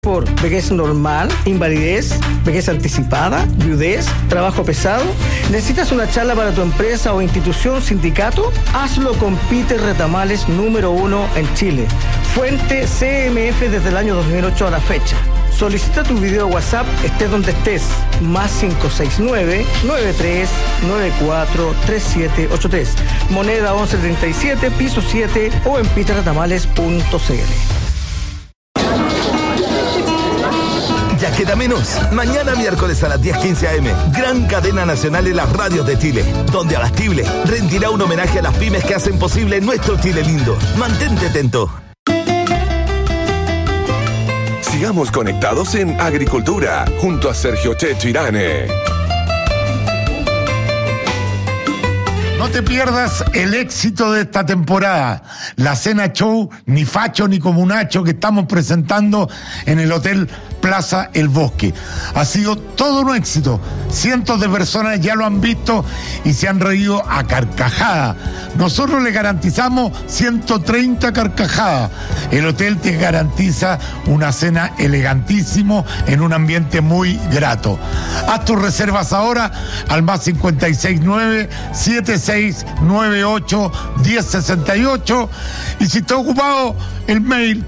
Por vejez normal, invalidez, vejez anticipada, viudez, trabajo pesado. ¿Necesitas una charla para tu empresa o institución, sindicato? Hazlo con Peter Retamales, número 1 en Chile. Fuente CMF desde el año 2008 a la fecha. Solicita tu video WhatsApp, estés donde estés. Más 569-9394-3783. Moneda 1137, piso 7 o en peterretamales.cl. Ya queda menos. Mañana miércoles a las 10:15 a.m. Gran cadena nacional en las radios de Chile, donde Abastible rendirá un homenaje a las pymes que hacen posible nuestro Chile lindo. Mantente atento. Sigamos conectados en Agricultura, junto a Sergio Checho Irane. No te pierdas el éxito de esta temporada, la cena show Ni Facho ni Comunacho que estamos presentando en el Hotel Plaza El Bosque. Ha sido todo un éxito. Cientos de personas ya lo han visto y se han reído a carcajadas. Nosotros le garantizamos 130 carcajadas. El hotel te garantiza una cena elegantísimo en un ambiente muy grato. Haz tus reservas ahora al más 569-7698-1068 y si está ocupado el mail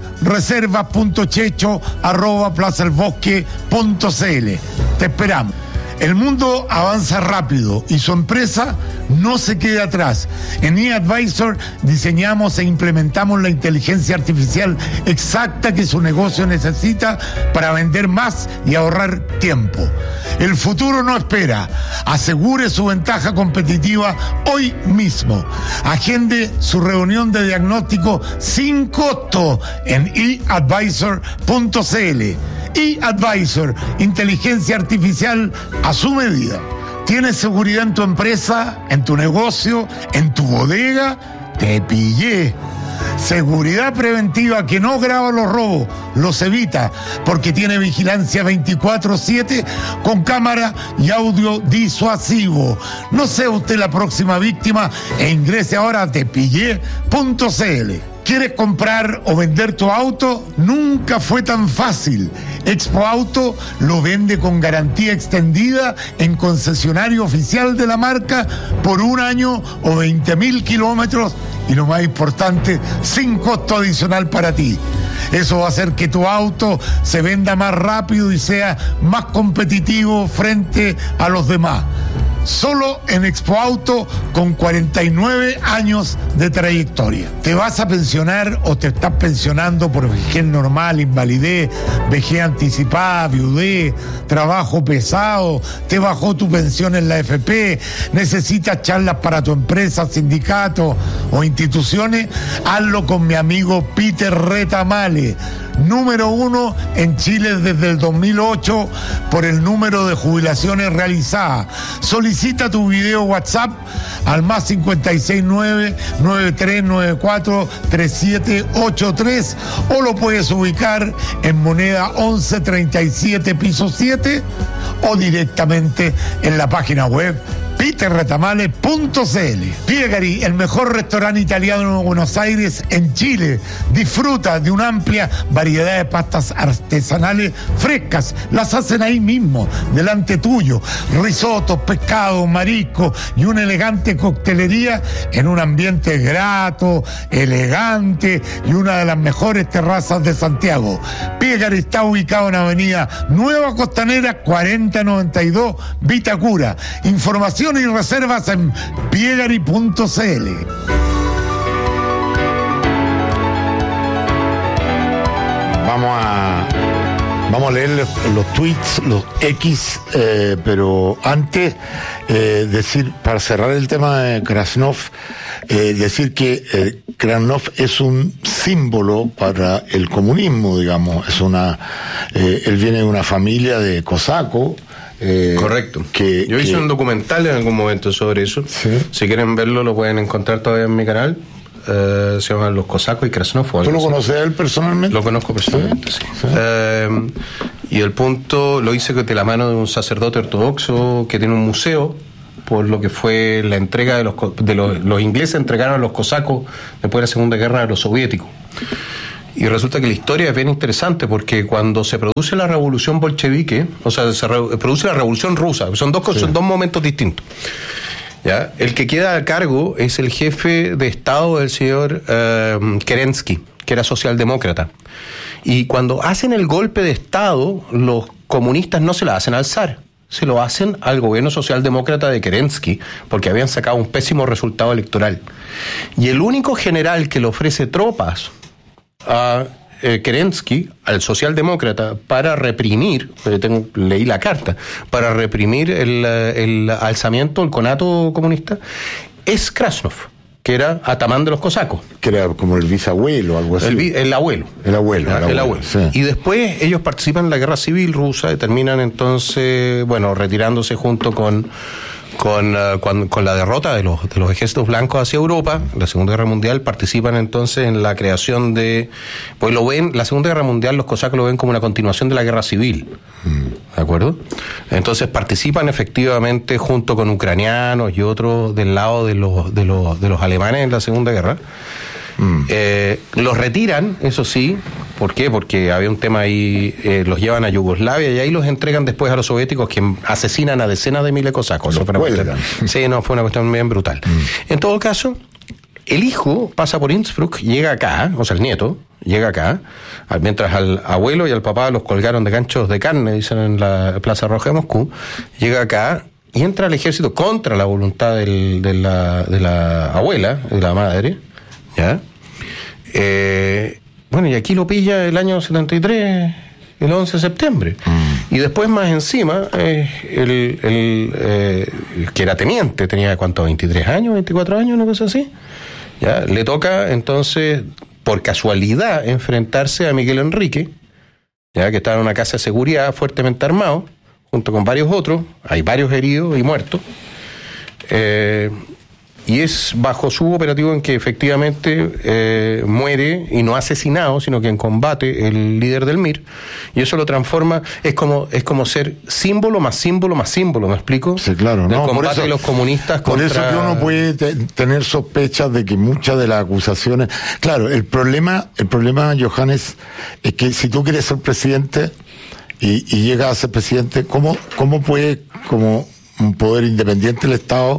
reservas.checho@plazaelbosque.cl. Te esperamos. El mundo avanza rápido y su empresa no se queda atrás. En eAdvisor diseñamos e implementamos la inteligencia artificial exacta que su negocio necesita para vender más y ahorrar tiempo. El futuro no espera. Asegure su ventaja competitiva hoy mismo. Agende su reunión de diagnóstico sin costo en eAdvisor.cl. eAdvisor, inteligencia artificial a su medida. ¿Tienes seguridad en tu empresa, en tu negocio, en tu bodega? Te pillé. Seguridad preventiva que no graba los robos, los evita, porque tiene vigilancia 24/7 con cámara y audio disuasivo. No sea usted la próxima víctima e ingrese ahora a tepillé.cl. ¿Quieres comprar o vender tu auto? Nunca fue tan fácil. Expo Auto lo vende con garantía extendida en concesionario oficial de la marca por un año o 20.000 kilómetros y lo más importante, sin costo adicional para ti. Eso va a hacer que tu auto se venda más rápido y sea más competitivo frente a los demás. Solo en Expo Auto con 49 años de trayectoria. ¿Te vas a pensionar o te estás pensionando por vejez normal, invalidez, vejez anticipada, viudez, trabajo pesado? ¿Te bajó tu pensión en la AFP? ¿Necesitas charlas para tu empresa, sindicato o instituciones? Hazlo con mi amigo Peter Retamales, número 1 en Chile desde el 2008 por el número de jubilaciones realizadas. Solicita tu video WhatsApp al más 569-9394-3783 o lo puedes ubicar en moneda 1137 piso 7 o directamente en la página web peterretamales.cl. Piegari, el mejor restaurante italiano de Buenos Aires en Chile. Disfruta de una amplia variedad de pastas artesanales frescas. Las hacen ahí mismo, delante tuyo. Risotos, pescado, marisco y una elegante coctelería en un ambiente grato, elegante y una de las mejores terrazas de Santiago. Piegari está ubicado en Avenida Nueva Costanera 4092 Vitacura. Información y reservas en piegari.cl. Vamos a leer los tweets, los X, pero antes decir, para cerrar el tema de Krasnov, decir que Krasnov es un símbolo para el comunismo, digamos. Él viene de una familia de cosacos. Correcto. Yo hice un documental en algún momento sobre eso. ¿Sí? Si quieren verlo, lo pueden encontrar todavía en mi canal. Se llaman Los Cosacos y Krasnov. ¿Tú lo conoces a él personalmente? Lo conozco personalmente, sí. Y el punto lo hice de la mano de un sacerdote ortodoxo que tiene un museo por lo que fue la entrega de los ingleses entregaron a los cosacos después de la Segunda Guerra a los soviéticos. Y resulta que la historia es bien interesante porque cuando se produce la revolución bolchevique, o sea, produce la revolución rusa, son dos cosas, son dos momentos distintos. ¿Ya? El que queda a cargo es el jefe de Estado del señor Kerensky, que era socialdemócrata. Y cuando hacen el golpe de Estado, los comunistas no se la hacen al zar, se lo hacen al gobierno socialdemócrata de Kerensky, porque habían sacado un pésimo resultado electoral. Y el único general que le ofrece tropas a Kerensky, al socialdemócrata, para reprimir, leí la carta, para reprimir el alzamiento, el conato comunista, es Krasnov, que era atamán de los cosacos. Que era como el bisabuelo o algo así. El abuelo. El abuelo. Sí. Y después ellos participan en la guerra civil rusa y terminan entonces, retirándose junto con la derrota de los ejércitos blancos hacia Europa. La Segunda Guerra Mundial participan entonces en la creación de... Pues lo ven, la Segunda Guerra Mundial los cosacos lo ven como una continuación de la guerra civil. ¿De acuerdo? Entonces participan efectivamente junto con ucranianos y otros del lado de los alemanes en la Segunda Guerra. Los retiran, eso sí. ¿Por qué? Porque había un tema ahí, los llevan a Yugoslavia y ahí los entregan después a los soviéticos, que asesinan a decenas de miles de cosacos. Fue una cuestión bien brutal. En todo caso, el hijo pasa por Innsbruck, llega acá, o sea, el nieto llega acá, mientras al abuelo y al papá los colgaron de ganchos de carne, dicen en la Plaza Roja de Moscú, llega acá y entra al ejército contra la voluntad de la abuela, de la madre, ¿ya? Y aquí lo pilla el año 73, el 11 de septiembre. Y después más encima, que era teniente, tenía ¿cuánto? 23 años, 24 años, una cosa así. ¿Ya? Le toca entonces, por casualidad, enfrentarse a Miguel Enrique, ya que estaba en una casa de seguridad fuertemente armado, junto con varios otros, hay varios heridos y muertos. Y es bajo su operativo en que efectivamente muere, y no asesinado, sino que en combate, el líder del MIR, y eso lo transforma, es como ser símbolo más símbolo más símbolo, ¿me explico? Sí, claro, del combate de los comunistas contra... Por eso que uno puede tener sospechas de que muchas de las acusaciones... Claro, el problema, Johannes, es que si tú quieres ser presidente y llegas a ser presidente, ¿cómo puede, como un poder independiente del Estado,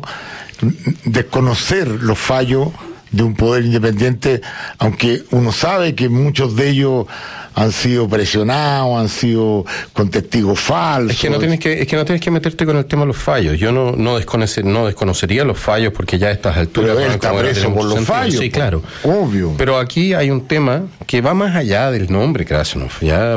desconocer los fallos de un poder independiente, aunque uno sabe que muchos de ellos han sido presionados, han sido con testigos falsos? Es que no tienes que meterte con el tema de los fallos. Yo no desconocería los fallos, porque ya a estas alturas... Pero él está preso por los fallos. Sí, claro. Obvio. Pero aquí hay un tema que va más allá del nombre Krasnov.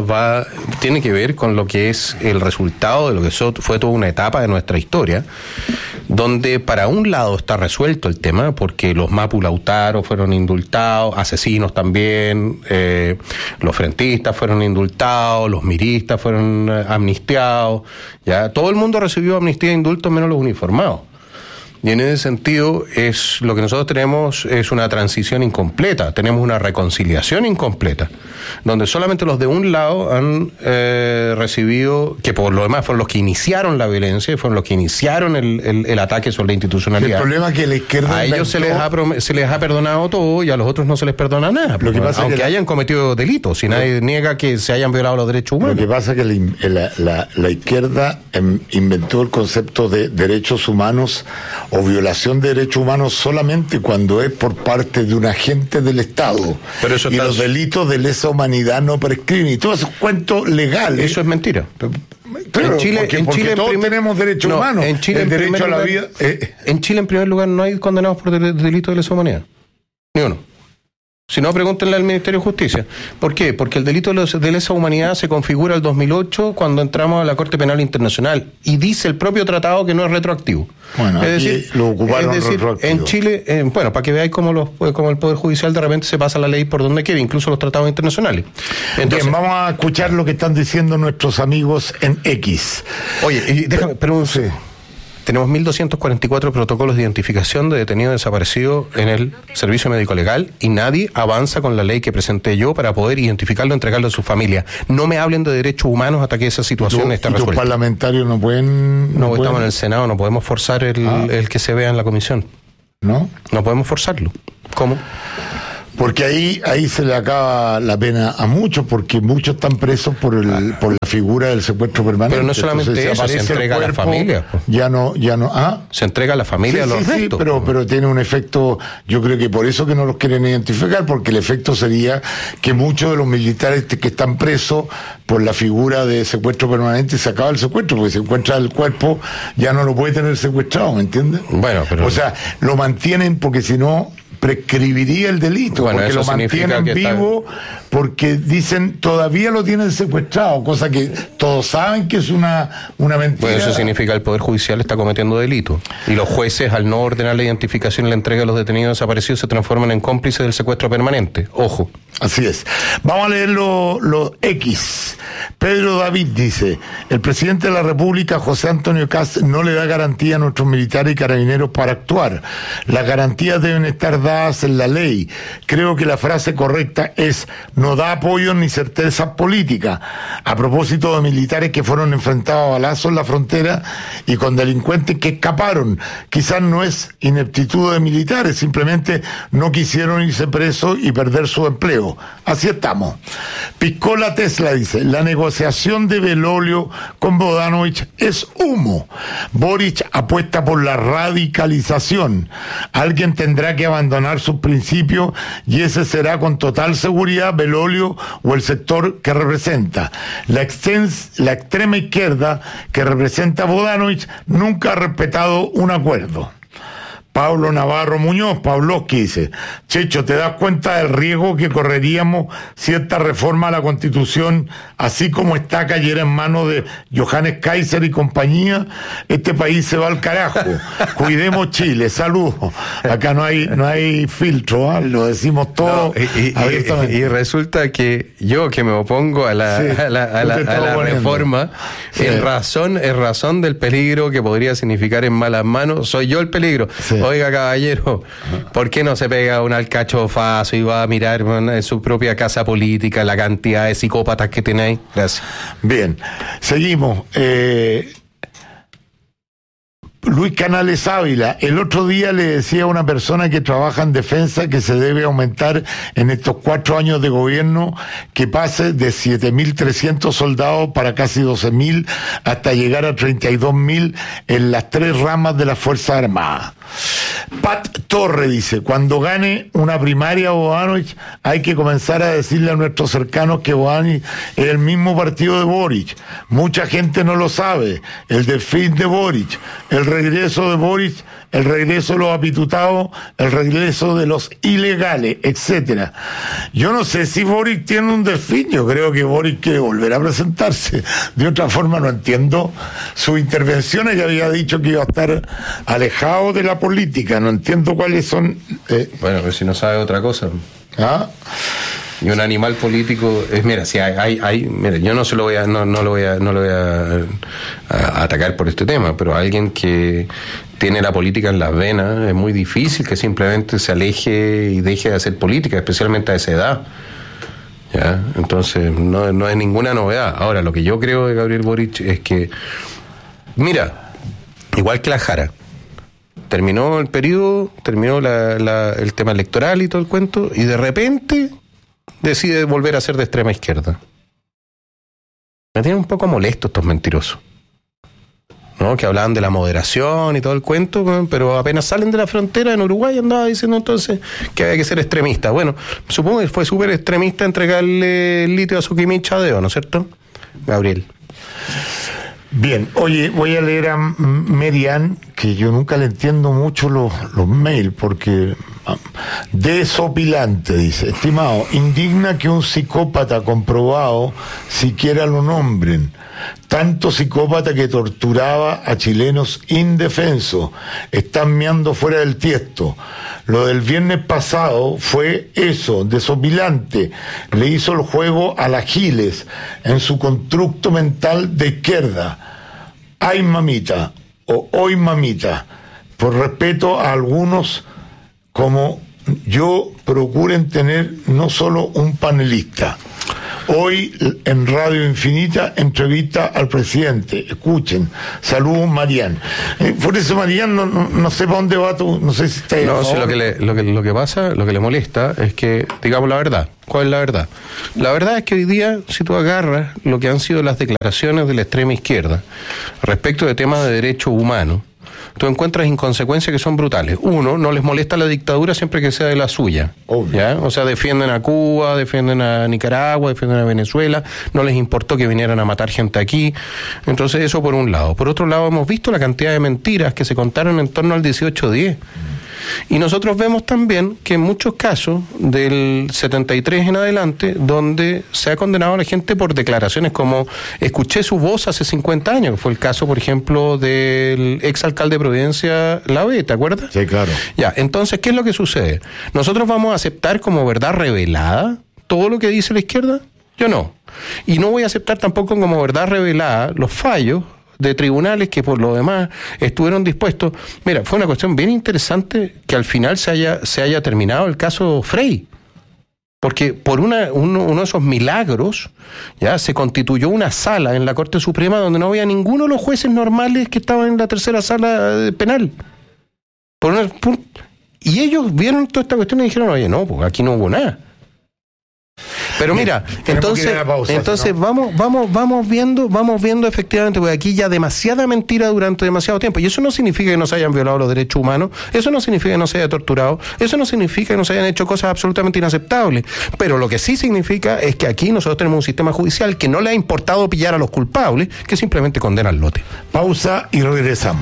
Tiene que ver con lo que es el resultado de lo que fue toda una etapa de nuestra historia, donde para un lado está resuelto el tema, porque los Mapu Lautaro fueron indultados, asesinos también, los frentistas fueron indultados, los miristas fueron amnistiados, ya todo el mundo recibió amnistía e indultos menos los uniformados. Y en ese sentido, lo que nosotros tenemos es una transición incompleta, tenemos una reconciliación incompleta, donde solamente los de un lado han recibido, que por lo demás fueron los que iniciaron la violencia, fueron los que iniciaron el ataque sobre la institucionalidad. El problema es que la izquierda a ellos se les ha perdonado todo y a los otros no se les perdona nada, lo que pasa aunque hayan cometido delitos, si nadie niega que se hayan violado los derechos humanos. Lo que pasa es que la izquierda inventó el concepto de derechos humanos o violación de derechos humanos solamente cuando es por parte de un agente del Estado. Pero eso los delitos de lesa humanidad no prescriben, y todos esos cuentos legales. Eso es mentira. Pero en Chile todos tenemos derechos humanos. En Chile, el derecho a la vida. En Chile, en primer lugar, no hay condenados por delitos de lesa humanidad. Ni uno. Si no, pregúntenle al Ministerio de Justicia. ¿Por qué? Porque el delito de lesa humanidad se configura el 2008 cuando entramos a la Corte Penal Internacional, y dice el propio tratado que no es retroactivo. Bueno, es decir, lo ocuparon retroactivo. En Chile, para que veáis cómo el Poder Judicial de repente se pasa la ley por donde quiere, incluso los tratados internacionales. Entonces, bien, vamos a escuchar lo que están diciendo nuestros amigos en X. Oye, déjame, pero sí. Tenemos 1.244 protocolos de identificación de detenidos desaparecidos en el Servicio Médico Legal, y nadie avanza con la ley que presenté yo para poder identificarlo y entregarlo a su familia. No me hablen de derechos humanos hasta que esa situación esté resuelta. ¿Los parlamentarios no pueden...? No, estamos en el Senado, no podemos forzar el que se vea en la comisión. ¿No? No podemos forzarlo. ¿Cómo? Porque ahí se le acaba la pena a muchos, porque muchos están presos por la figura del secuestro permanente. Pero no solamente entonces, eso, se entrega cuerpo, a la familia. Ya no, se entrega a la familia sí, los sí, restos. pero tiene un efecto, yo creo que por eso que no los quieren identificar, porque el efecto sería que muchos de los militares que están presos por la figura de secuestro permanente se acaba el secuestro, porque se encuentra el cuerpo, ya no lo puede tener secuestrado, ¿me entiendes? Bueno, pero... O sea, lo mantienen porque si no prescribiría el delito, bueno, porque lo mantienen vivo, porque dicen todavía lo tienen secuestrado, cosa que todos saben que es una mentira. Bueno, eso significa que el Poder Judicial está cometiendo delito. Y los jueces, al no ordenar la identificación y la entrega de los detenidos desaparecidos, se transforman en cómplices del secuestro permanente. Ojo. Así es. Vamos a leer los X. Pedro David dice: el presidente de la República, José Antonio Kast, no le da garantía a nuestros militares y carabineros para actuar. Las garantías deben estar dadas en la ley. Creo que la frase correcta es: no da apoyo ni certezas políticas. A propósito de militares que fueron enfrentados a balazos en la frontera y con delincuentes que escaparon. Quizás no es ineptitud de militares, simplemente no quisieron irse presos y perder su empleo. Así estamos. Piscola Tesla dice: la negociación de Belolio con Bodanovich es humo. Boric apuesta por la radicalización. Alguien tendrá que abandonar sus principios y ese será con total seguridad Belolio o el sector que representa. La extrema izquierda que representa a Bodanovich nunca ha respetado un acuerdo. Pablo Navarro Muñoz, Pavlovsky, dice: Checho, ¿te das cuenta del riesgo que correríamos si esta reforma a la Constitución, así como está, cayera en manos de Johannes Kaiser y compañía? Este país se va al carajo. Cuidemos Chile. Saludos. Acá no hay filtro, ¿eh? Lo decimos todo abiertamente. Y resulta que yo, que me opongo a la reforma, sí, en razón del peligro que podría significar en malas manos, soy yo el peligro. Sí. Oiga, caballero, ¿por qué no se pega un alcachofazo y va a mirar en su propia casa política la cantidad de psicópatas que tenéis? Gracias. Bien, seguimos. Luis Canales Ávila: el otro día le decía a una persona que trabaja en defensa que se debe aumentar en estos 4 años de gobierno, que pase de 7.300 soldados para casi 12.000 hasta llegar a 32.000 en las 3 ramas de las Fuerzas Armadas. Pat Torre dice: cuando gane una primaria Bodanovich, hay que comenzar a decirle a nuestros cercanos que Bodanovich es el mismo partido de Boric. Mucha gente no lo sabe. El desfile de Boric, el regreso de Boric, el regreso de los apitutados, el regreso de los ilegales, etcétera. Yo no sé si Boric tiene un desfile. Yo creo que Boric quiere volver a presentarse. De otra forma no entiendo sus intervenciones, que había dicho que iba a estar alejado de la política. No entiendo cuáles son. Bueno, pero si no sabe otra cosa. ¿Ah? Y un animal político es, mira, si mira, yo no lo voy a atacar por este tema, pero alguien que tiene la política en las venas, es muy difícil que simplemente se aleje y deje de hacer política, especialmente a esa edad. ¿Ya? Entonces, no es ninguna novedad. Ahora, lo que yo creo de Gabriel Boric es que, mira, igual que la Jara, terminó el periodo, terminó el tema electoral y todo el cuento, y de repente decide volver a ser de extrema izquierda. Me tienen un poco molesto estos mentirosos, ¿no? Que hablaban de la moderación y todo el cuento, pero apenas salen de la frontera en Uruguay andaba diciendo entonces que había que ser extremista. Bueno, supongo que fue súper extremista entregarle el litio a su Chadeo, ¿no es cierto, Gabriel? Bien, oye, voy a leer a Merian, que yo nunca le entiendo mucho los mails, porque desopilante, dice: estimado, indigna que un psicópata comprobado siquiera lo nombren. Tanto psicópata que torturaba a chilenos indefensos. Están meando fuera del tiesto. Lo del viernes pasado fue eso, desopilante. Le hizo el juego a la Giles en su constructo mental de izquierda. Ay mamita, o hoy mamita, por respeto a algunos como yo, procuren tener no solo un panelista. Hoy en Radio Infinita entrevista al presidente. Escuchen. Saludos, Marián. Por eso, Marián, no sé para dónde va tú, no sé si está... No, sí, lo que pasa, lo que le molesta es que digamos la verdad. ¿Cuál es la verdad? La verdad es que hoy día, si tú agarras lo que han sido las declaraciones de la extrema izquierda respecto de temas de derechos humanos, tú encuentras inconsecuencias que son brutales. Uno, no les molesta la dictadura siempre que sea de la suya. ¿Ya? O sea, defienden a Cuba, defienden a Nicaragua, defienden a Venezuela, no les importó que vinieran a matar gente aquí. Entonces, eso por un lado. Por otro lado, hemos visto la cantidad de mentiras que se contaron en torno al 1810. Y nosotros vemos también que en muchos casos, del 73 en adelante, donde se ha condenado a la gente por declaraciones como escuché su voz hace 50 años, que fue el caso, por ejemplo, del exalcalde de Providencia, Lavé, ¿te acuerdas? Sí, claro. Ya, entonces, ¿qué es lo que sucede? ¿Nosotros vamos a aceptar como verdad revelada todo lo que dice la izquierda? Yo no. Y no voy a aceptar tampoco como verdad revelada los fallos de tribunales que por lo demás estuvieron dispuestos. Mira, fue una cuestión bien interesante que al final se haya terminado el caso Frey, porque por uno de esos milagros ya se constituyó una sala en la Corte Suprema donde no había ninguno de los jueces normales que estaban en la tercera sala penal. Y ellos vieron toda esta cuestión y dijeron, oye, no, pues aquí no hubo nada. Pero mira, entonces vamos viendo efectivamente, porque aquí ya demasiada mentira durante demasiado tiempo, y eso no significa que no se hayan violado los derechos humanos, eso no significa que no se haya torturado, eso no significa que no se hayan hecho cosas absolutamente inaceptables, pero lo que sí significa es que aquí nosotros tenemos un sistema judicial que no le ha importado pillar a los culpables, que simplemente condena al lote. Pausa y regresamos.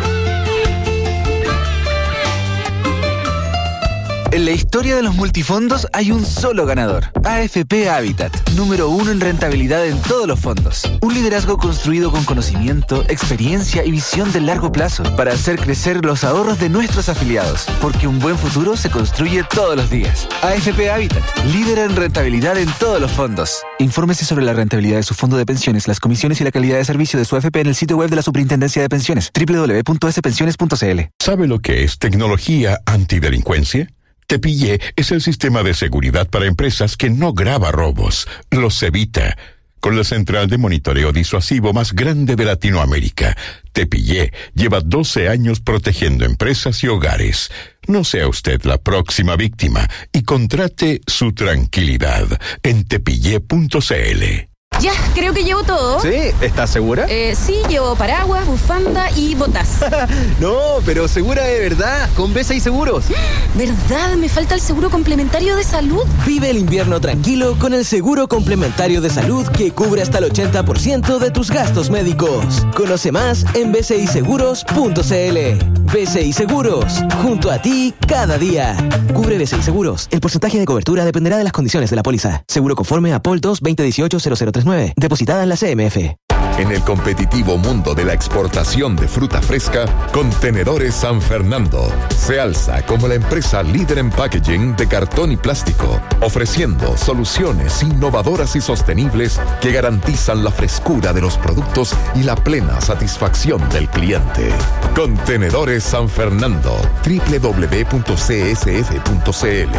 En la historia de los multifondos hay un solo ganador. AFP Habitat, número 1 en rentabilidad en todos los fondos. Un liderazgo construido con conocimiento, experiencia y visión de largo plazo para hacer crecer los ahorros de nuestros afiliados. Porque un buen futuro se construye todos los días. AFP Habitat, líder en rentabilidad en todos los fondos. Infórmese sobre la rentabilidad de su fondo de pensiones, las comisiones y la calidad de servicio de su AFP en el sitio web de la Superintendencia de Pensiones, www.spensiones.cl. ¿Sabe lo que es tecnología antidelincuencia? Tepillé es el sistema de seguridad para empresas que no graba robos, los evita. Con la central de monitoreo disuasivo más grande de Latinoamérica, Tepillé lleva 12 años protegiendo empresas y hogares. No sea usted la próxima víctima y contrate su tranquilidad en tepillé.cl. Ya, creo que llevo todo. ¿Sí? ¿Estás segura? Sí, llevo paraguas, bufanda y botas. No, pero segura de verdad, con BCI Seguros. ¿Verdad? Me falta el seguro complementario de salud. Vive el invierno tranquilo con el seguro complementario de salud que cubre hasta el 80% de tus gastos médicos. Conoce más en bciseguros.cl. BCI Seguros, junto a ti cada día. Cubre BCI Seguros. El porcentaje de cobertura dependerá de las condiciones de la póliza. Seguro conforme a POL 2 2018-0039. Depositada en la CMF. En el competitivo mundo de la exportación de fruta fresca, Contenedores San Fernando se alza como la empresa líder en packaging de cartón y plástico, ofreciendo soluciones innovadoras y sostenibles que garantizan la frescura de los productos y la plena satisfacción del cliente. Contenedores San Fernando, www.csf.cl.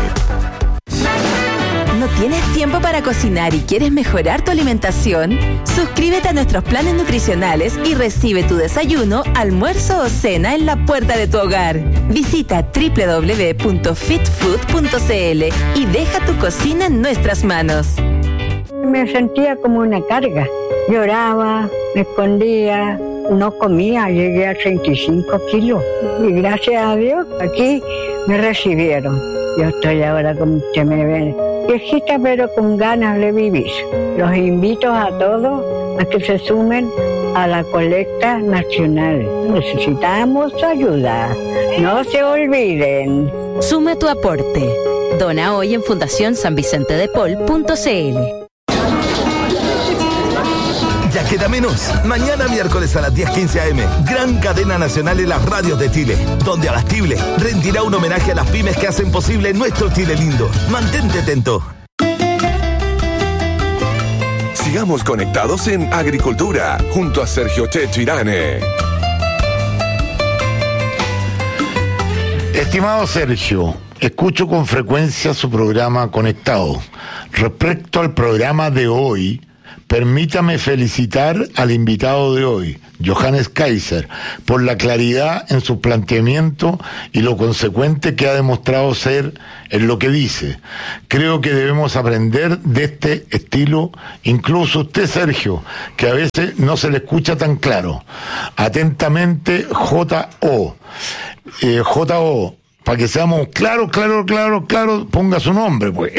¿No tienes tiempo para cocinar y quieres mejorar tu alimentación? Suscríbete a nuestros planes nutricionales y recibe tu desayuno, almuerzo o cena en la puerta de tu hogar. Visita www.fitfood.cl y deja tu cocina en nuestras manos. Me sentía como una carga. Lloraba, me escondía, no comía, llegué a 35 kilos. Y gracias a Dios, aquí me recibieron. Yo estoy ahora, como usted me ve, viejita pero con ganas de vivir. Los invito a todos a que se sumen a la colecta nacional. Necesitamos ayuda. No se olviden. Suma tu aporte. Dona hoy en Fundación San Vicente de Paul.cl. Ya queda menos. Mañana miércoles a las 10:15 a.m. Gran cadena nacional en las radios de Chile, donde Abastible rendirá un homenaje a las pymes que hacen posible nuestro Chile lindo. Mantente atento. Sigamos conectados en Agricultura, junto a Sergio Checho Irane. Estimado Sergio, escucho con frecuencia su programa Conectado. Respecto al programa de hoy, permítame felicitar al invitado de hoy, Johannes Kaiser, por la claridad en su planteamiento y lo consecuente que ha demostrado ser en lo que dice. Creo que debemos aprender de este estilo, incluso usted, Sergio, que a veces no se le escucha tan claro. Atentamente, J.O. J.O., para que seamos claro, ponga su nombre, pues.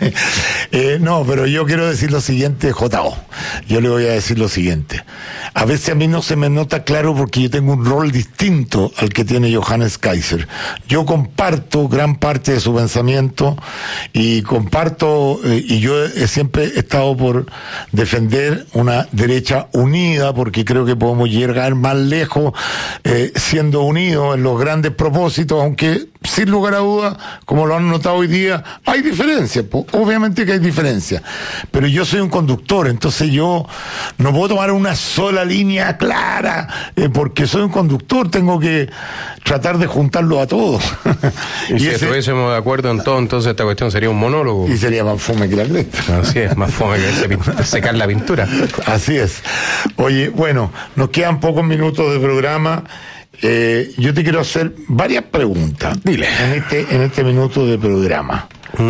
No, pero yo quiero decir lo siguiente, J.O. Yo le voy a decir lo siguiente. A veces a mí no se me nota claro porque yo tengo un rol distinto al que tiene Johannes Kaiser. Yo comparto gran parte de su pensamiento y comparto, y yo siempre he estado por defender una derecha unida, porque creo que podemos llegar más lejos siendo unidos en los grandes propósitos, aunque sin lugar a dudas, como lo han notado hoy día, hay diferencias, obviamente que hay diferencias, pero yo soy un conductor, entonces yo no puedo tomar una sola línea clara, porque soy un conductor, tengo que tratar de juntarlo a todos. Y si estuviésemos de acuerdo en todo, entonces esta cuestión sería un monólogo. Y sería más fome que la cresta. Así es, más fome que secar la pintura. Así es. Oye, bueno, nos quedan pocos minutos de programa. Yo te quiero hacer varias preguntas. Dile. En este minuto de programa.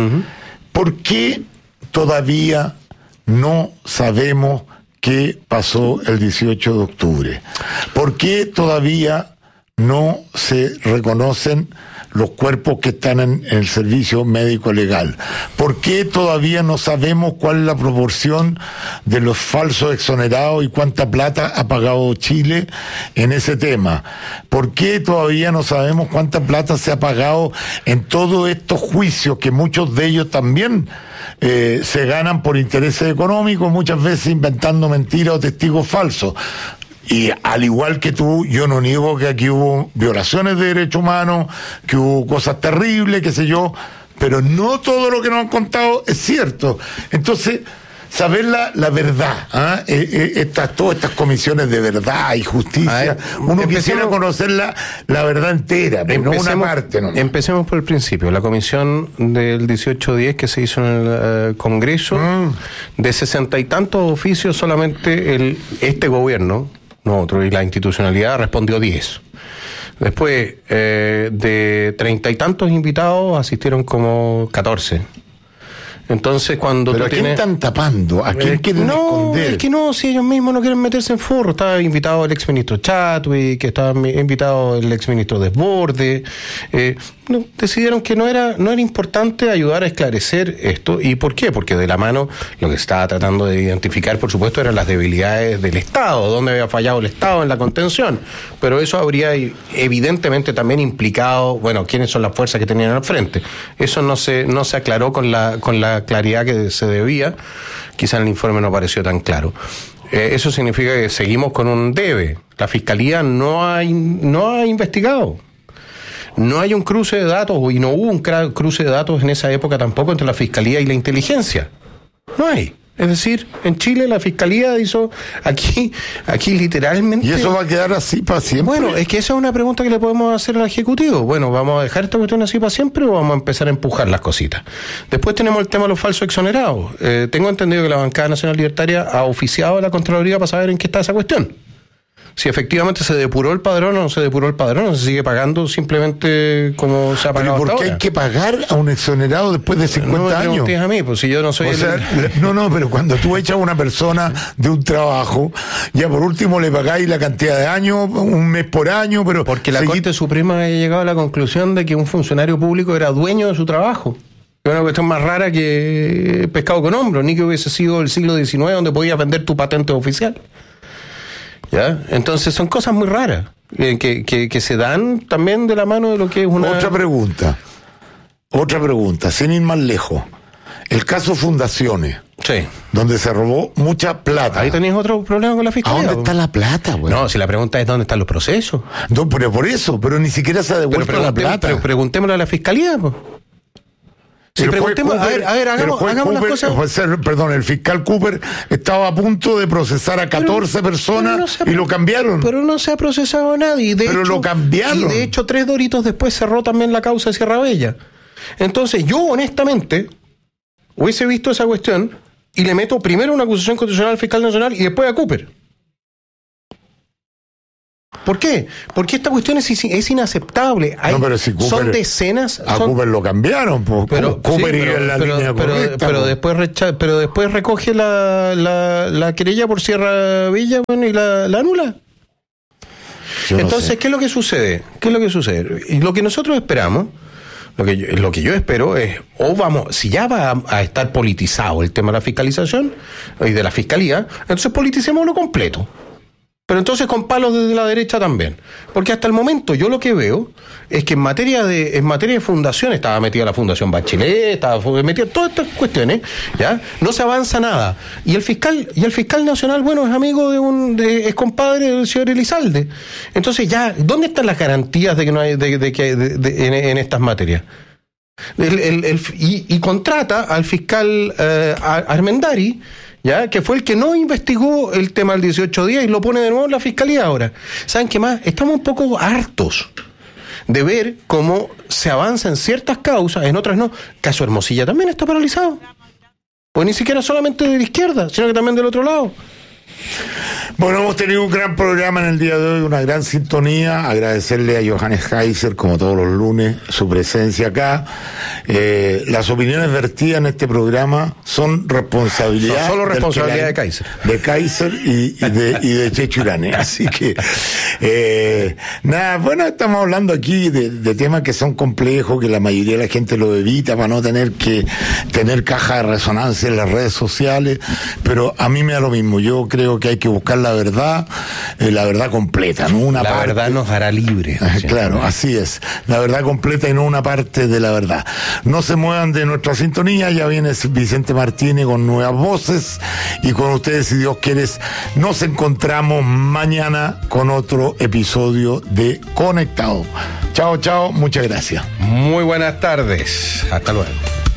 ¿Por qué todavía no sabemos qué pasó el 18 de octubre? ¿Por qué todavía no se reconocen los cuerpos que están en el servicio médico legal? ¿Por qué todavía no sabemos cuál es la proporción de los falsos exonerados y cuánta plata ha pagado Chile en ese tema? ¿Por qué todavía no sabemos cuánta plata se ha pagado en todos estos juicios, que muchos de ellos también se ganan por intereses económicos, muchas veces inventando mentiras o testigos falsos? Y al igual que tú, yo no niego que aquí hubo violaciones de derechos humanos, que hubo cosas terribles, qué sé yo, pero no todo lo que nos han contado es cierto. Entonces, saber la verdad, todas estas comisiones de verdad y justicia, uno quisiera conocer la verdad entera, pero no una parte. No. Empecemos por el principio. La comisión del 1810 que se hizo en el Congreso, de 60 y tantos oficios, solamente este gobierno, no otro, y la institucionalidad respondió 10. Después, de 30 y tantos invitados, asistieron como 14. Entonces, cuando ¿pero a quién están tapando? ¿A quién quieren esconder? Es que no, si ellos mismos no quieren meterse en forro. Estaba invitado el exministro Chadwick, estaba invitado el exministro Desbordes. Decidieron que no era importante ayudar a esclarecer esto. ¿Y por qué? Porque de la mano lo que se estaba tratando de identificar, por supuesto, eran las debilidades del Estado, dónde había fallado el Estado en la contención. Pero eso habría evidentemente también implicado, bueno, quiénes son las fuerzas que tenían al frente. Eso no se aclaró con la claridad que se debía. Quizá en el informe no pareció tan claro. Eso significa que seguimos con un debe. La Fiscalía no ha investigado. No hay un cruce de datos, y no hubo un cruce de datos en esa época tampoco entre la Fiscalía y la inteligencia. No hay. Es decir, en Chile la Fiscalía hizo aquí literalmente... ¿Y eso va a quedar así para siempre? Bueno, es que esa es una pregunta que le podemos hacer al Ejecutivo. Bueno, ¿vamos a dejar esta cuestión así para siempre o vamos a empezar a empujar las cositas? Después tenemos el tema de los falsos exonerados. Tengo entendido que la Bancada Nacional Libertaria ha oficiado a la Contraloría para saber en qué está esa cuestión. Si efectivamente se depuró el padrón o no se depuró el padrón, o se sigue pagando simplemente como se ha pagado hasta ahora. ¿Por qué hay que pagar a un exonerado después de 50 años? No me a mí, pues si yo no soy... No, pero cuando tú echas a una persona de un trabajo, ya por último le pagáis la cantidad de años, un mes por año, pero... Porque la Corte Suprema ha llegado a la conclusión de que un funcionario público era dueño de su trabajo. Es una cuestión más rara que pescado con hombros, ni que hubiese sido el siglo XIX donde podías vender tu patente oficial. ¿Ya? Entonces son cosas muy raras que se dan también de la mano de lo que es una... Otra pregunta, sin ir más lejos. El caso Fundaciones, sí, donde se robó mucha plata. Ahí tenéis otro problema con la Fiscalía. ¿A dónde está la plata, güey? No, si la pregunta es dónde están los procesos. No, pero por eso, pero ni siquiera se ha devuelto la plata. Pero preguntémosle a la Fiscalía, pues. Si preguntemos, Cooper, hagamos las cosas. El fiscal Cooper estaba a punto de procesar a 14 personas y lo cambiaron. Pero no se ha procesado a nadie. Lo cambiaron. Y de hecho, 3 doritos después cerró también la causa de Sierra Bella. Entonces, yo honestamente hubiese visto esa cuestión y le meto primero una acusación constitucional al fiscal nacional y después a Cooper. ¿Por qué? Porque esta cuestión es inaceptable. Pero si Cooper, son decenas. Cooper lo cambiaron, pues. Cooper iba en la línea correcta. Pero después recoge la querella por Sierra Villa, bueno, y la anula. Entonces, ¿qué es lo que sucede? Y lo que nosotros esperamos, lo que yo espero es, si ya va a estar politizado el tema de la fiscalización y de la fiscalía, entonces politicémoslo completo. Pero entonces con palos desde la derecha también. Porque hasta el momento yo lo que veo es que en materia de fundación, estaba metida la Fundación Bachelet, estaba metida todas estas cuestiones, ¿ya? No se avanza nada. Y el fiscal nacional, bueno, es amigo es compadre del señor Elizalde. Entonces ya, ¿dónde están las garantías de que no hay en estas materias? Y contrata al fiscal Armendari, ¿ya? Que fue el que no investigó el tema del 18 días y lo pone de nuevo en la fiscalía ahora. ¿Saben qué más? Estamos un poco hartos de ver cómo se avanza en ciertas causas, en otras no. Caso Hermosilla también está paralizado. Pues ni siquiera solamente de la izquierda, sino que también del otro lado. Bueno, hemos tenido un gran programa en el día de hoy, una gran sintonía. Agradecerle a Johannes Kaiser, como todos los lunes, su presencia acá. Las opiniones vertidas en este programa son responsabilidad. Solo responsabilidad de Kaiser. De Kaiser y de Checho Irane. Así que, estamos hablando aquí de temas que son complejos, que la mayoría de la gente lo evita para no tener que tener caja de resonancia en las redes sociales. Pero a mí me da lo mismo. Yo creo que hay que buscar la verdad completa, no una parte. La verdad nos hará libres. Claro, así es. La verdad completa y no una parte de la verdad. No se muevan de nuestra sintonía, ya viene Vicente Martínez con nuevas voces y con ustedes, si Dios quiere, nos encontramos mañana con otro episodio de Conectado. Chao, muchas gracias. Muy buenas tardes. Hasta luego.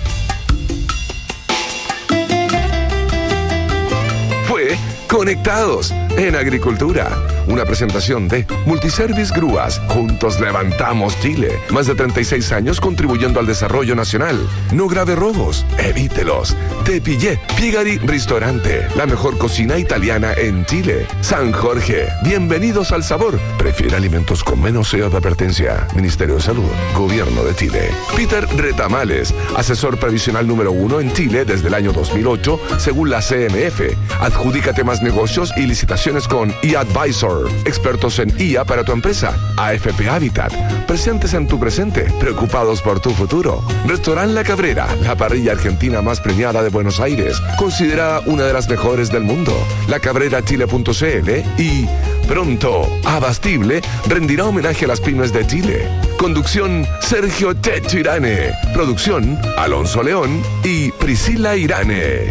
Conectados en Agricultura. Una presentación de Multiservice Grúas. Juntos levantamos Chile. Más de 36 años contribuyendo al desarrollo nacional. No grave robos. Evítelos. Te Pillé. Piegari Ristorante. La mejor cocina italiana en Chile. San Jorge. Bienvenidos al sabor. Prefiere alimentos con menos sello de advertencia. Ministerio de Salud. Gobierno de Chile. Peter Retamales. Asesor previsional número 1 en Chile desde el año 2008, según la CMF. Adjudícate más negocios y licitaciones con eAdvisor. Expertos en IA para tu empresa. AFP Habitat. Presentes en tu presente, preocupados por tu futuro. Restaurant La Cabrera, la parrilla argentina más premiada de Buenos Aires, considerada una de las mejores del mundo. lacabrerachile.cl y pronto, Abastible rendirá homenaje a las pymes de Chile. Conducción, Sergio Checho Irane. Producción, Alonso León y Priscila Irane.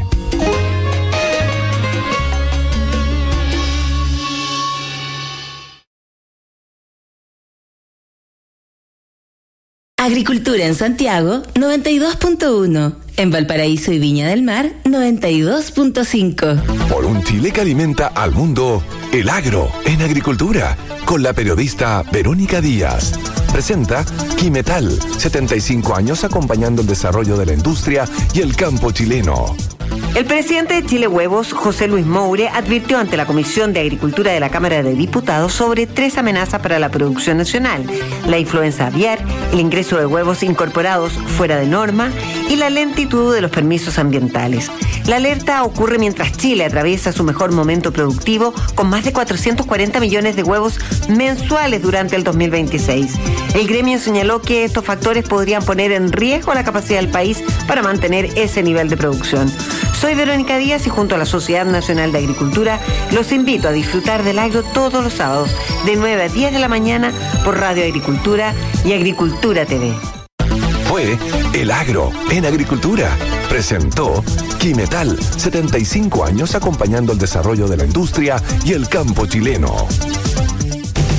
Agricultura en Santiago, 92.1. En Valparaíso y Viña del Mar, 92.5. Por un Chile que alimenta al mundo, El Agro en Agricultura, con la periodista Verónica Díaz. Presenta Quimetal, 75 años acompañando el desarrollo de la industria y el campo chileno. El presidente de Chile Huevos, José Luis Moure, advirtió ante la Comisión de Agricultura de la Cámara de Diputados sobre 3 amenazas para la producción nacional: la influenza aviar, el ingreso de huevos incorporados fuera de norma y la lentitud de los permisos ambientales. La alerta ocurre mientras Chile atraviesa su mejor momento productivo, con más de 440 millones de huevos mensuales durante el 2026. El gremio señaló que estos factores podrían poner en riesgo la capacidad del país para mantener ese nivel de producción. Soy Verónica Díaz y junto a la Sociedad Nacional de Agricultura los invito a disfrutar del agro todos los sábados de 9 a 10 de la mañana por Radio Agricultura y Agricultura TV. Fue El Agro en Agricultura. Presentó Quimetal, 75 años acompañando el desarrollo de la industria y el campo chileno.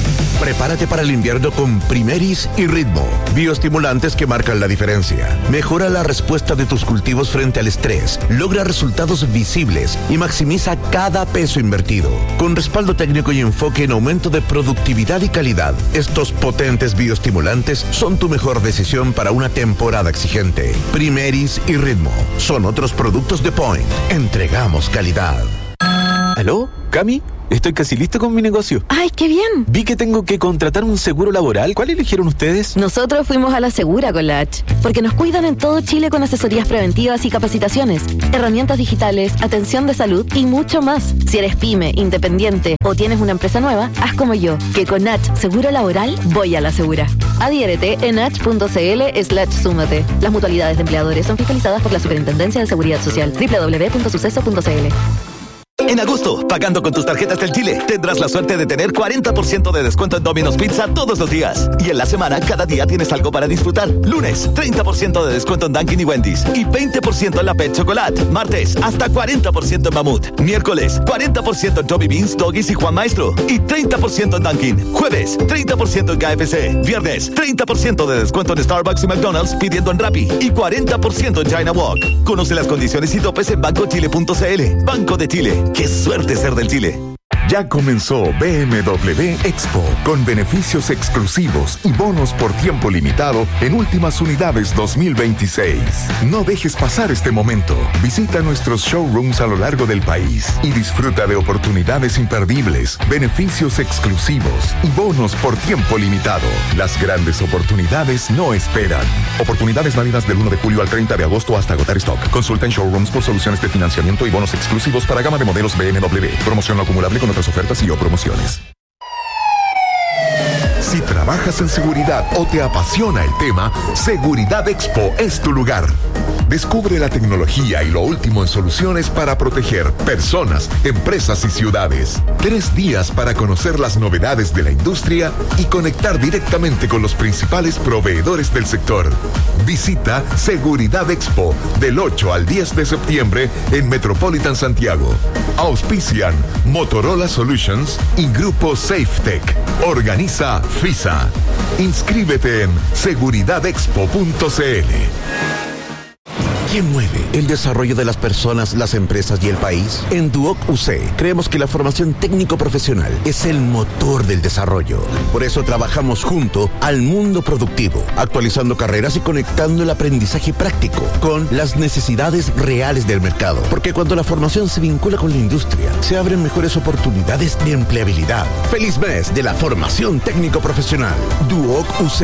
Prepárate para el invierno con Primeris y Ritmo, bioestimulantes que marcan la diferencia. Mejora la respuesta de tus cultivos frente al estrés, logra resultados visibles y maximiza cada peso invertido. Con respaldo técnico y enfoque en aumento de productividad y calidad, estos potentes bioestimulantes son tu mejor decisión para una temporada exigente. Primeris y Ritmo son otros productos de Point. Entregamos calidad. ¿Aló? ¿Cami? Estoy casi listo con mi negocio. ¡Ay, qué bien! Vi que tengo que contratar un seguro laboral. ¿Cuál eligieron ustedes? Nosotros fuimos a la Segura con la H, porque nos cuidan en todo Chile con asesorías preventivas y capacitaciones, herramientas digitales, atención de salud y mucho más. Si eres pyme, independiente o tienes una empresa nueva, haz como yo, que con H Seguro Laboral voy a la Segura. Adhiérete en h.cl/súmate. Las mutualidades de empleadores son fiscalizadas por la Superintendencia de Seguridad Social. www.suceso.cl. En agosto, pagando con tus tarjetas del Chile, tendrás la suerte de tener 40% de descuento en Domino's Pizza todos los días. Y en la semana, cada día tienes algo para disfrutar. Lunes, 30% de descuento en Dunkin' y Wendy's. Y 20% en la Pet Chocolate. Martes, hasta 40% en Mamut. Miércoles, 40% en Toby Beans, Doggies y Juan Maestro. Y 30% en Dunkin'. Jueves, 30% en KFC. Viernes, 30% de descuento en Starbucks y McDonald's pidiendo en Rappi. Y 40% en China Walk. Conoce las condiciones y topes en bancochile.cl. Banco de Chile. ¡Qué suerte ser del Chile! Ya comenzó BMW Expo, con beneficios exclusivos y bonos por tiempo limitado en últimas unidades 2026. No dejes pasar este momento. Visita nuestros showrooms a lo largo del país y disfruta de oportunidades imperdibles, beneficios exclusivos y bonos por tiempo limitado. Las grandes oportunidades no esperan. Oportunidades válidas del 1 de julio al 30 de agosto hasta agotar stock. Consulta en showrooms por soluciones de financiamiento y bonos exclusivos para gama de modelos BMW. Promoción no acumulable con otras ofertas y o promociones. Si trabajas en seguridad o te apasiona el tema, Seguridad Expo es tu lugar. Descubre la tecnología y lo último en soluciones para proteger personas, empresas y ciudades. 3 días para conocer las novedades de la industria y conectar directamente con los principales proveedores del sector. Visita Seguridad Expo del 8 al 10 de septiembre en Metropolitan Santiago. Auspician Motorola Solutions y Grupo SafeTech. Organiza FISA. Inscríbete en seguridadexpo.cl. ¿Quién mueve el desarrollo de las personas, las empresas y el país? En Duoc UC creemos que la formación técnico-profesional es el motor del desarrollo. Por eso trabajamos junto al mundo productivo, actualizando carreras y conectando el aprendizaje práctico con las necesidades reales del mercado. Porque cuando la formación se vincula con la industria, se abren mejores oportunidades de empleabilidad. ¡Feliz mes de la formación técnico-profesional! Duoc UC.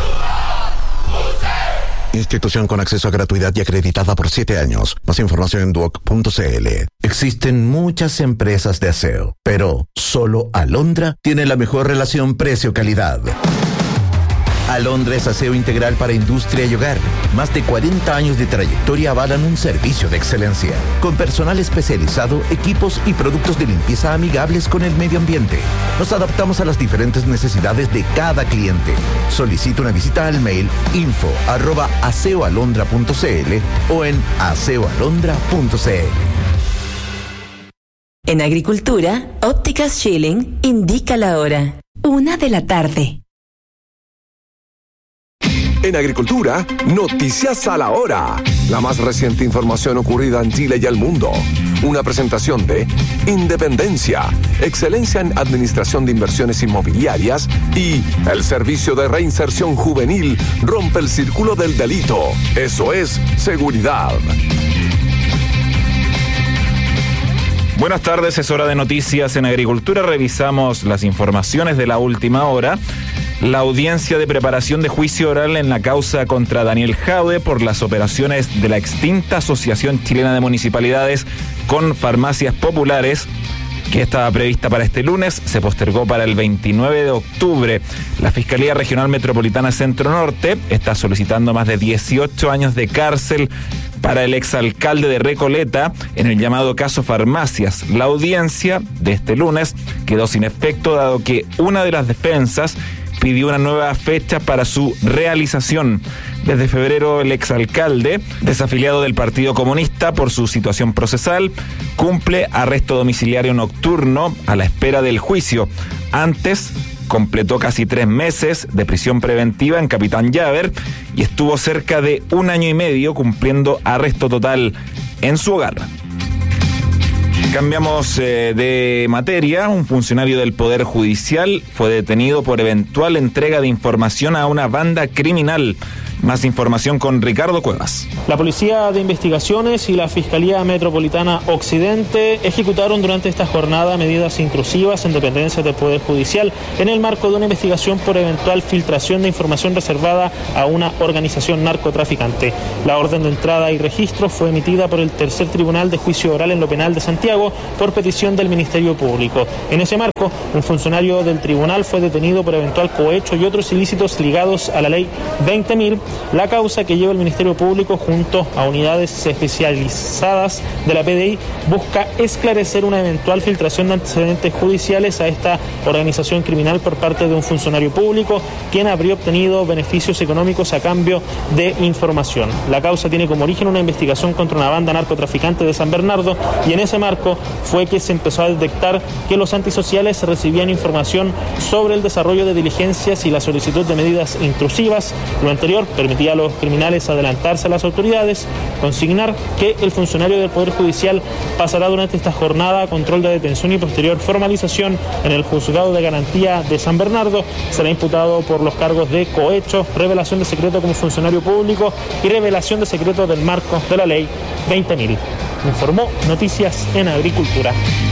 Institución con acceso a gratuidad y acreditada por 7 años. Más información en duoc.cl. Existen muchas empresas de aseo, pero solo Alondra tiene la mejor relación precio-calidad. Alondra es aseo integral para industria y hogar. Más de 40 años de trayectoria avalan un servicio de excelencia, con personal especializado, equipos y productos de limpieza amigables con el medio ambiente. Nos adaptamos a las diferentes necesidades de cada cliente. Solicita una visita al mail info@aseoalondra.cl o en aseoalondra.cl. En Agricultura, Ópticas Schilling indica la hora. 1 de la tarde. En Agricultura, noticias a la hora. La más reciente información ocurrida en Chile y el mundo. Una presentación de Independencia, excelencia en administración de inversiones inmobiliarias y el servicio de reinserción juvenil rompe el círculo del delito. Eso es seguridad. Buenas tardes, es hora de noticias en Agricultura. Revisamos las informaciones de la última hora. La audiencia de preparación de juicio oral en la causa contra Daniel Jadwe por las operaciones de la extinta Asociación Chilena de Municipalidades con Farmacias Populares, que estaba prevista para este lunes, se postergó para el 29 de octubre. La Fiscalía Regional Metropolitana Centro Norte está solicitando más de 18 años de cárcel para el exalcalde de Recoleta en el llamado caso Farmacias. La audiencia de este lunes quedó sin efecto dado que una de las defensas pidió una nueva fecha para su realización. Desde febrero, el exalcalde, desafiliado del Partido Comunista por su situación procesal, cumple arresto domiciliario nocturno a la espera del juicio. Antes completó casi 3 meses de prisión preventiva en Capitán Llaver y estuvo cerca de 1 año y medio cumpliendo arresto total en su hogar. Cambiamos de materia. Un funcionario del Poder Judicial fue detenido por eventual entrega de información a una banda criminal. Más información con Ricardo Cuevas. La Policía de Investigaciones y la Fiscalía Metropolitana Occidente ejecutaron durante esta jornada medidas intrusivas en dependencias del Poder Judicial en el marco de una investigación por eventual filtración de información reservada a una organización narcotraficante. La orden de entrada y registro fue emitida por el Tercer Tribunal de Juicio Oral en lo Penal de Santiago por petición del Ministerio Público. En ese marco, un funcionario del tribunal fue detenido por eventual cohecho y otros ilícitos ligados a la ley 20.000. La causa que lleva el Ministerio Público junto a unidades especializadas de la PDI busca esclarecer una eventual filtración de antecedentes judiciales a esta organización criminal por parte de un funcionario público quien habría obtenido beneficios económicos a cambio de información. La causa tiene como origen una investigación contra una banda narcotraficante de San Bernardo y en ese marco fue que se empezó a detectar que los antisociales recibían información sobre el desarrollo de diligencias y la solicitud de medidas intrusivas. Lo anterior permitía a los criminales adelantarse a las autoridades, consignar que el funcionario del Poder Judicial pasará durante esta jornada a control de detención y posterior formalización en el Juzgado de Garantía de San Bernardo. Será imputado por los cargos de cohecho, revelación de secreto como funcionario público y revelación de secreto del marco de la ley 20.000. Informó Noticias en Agricultura.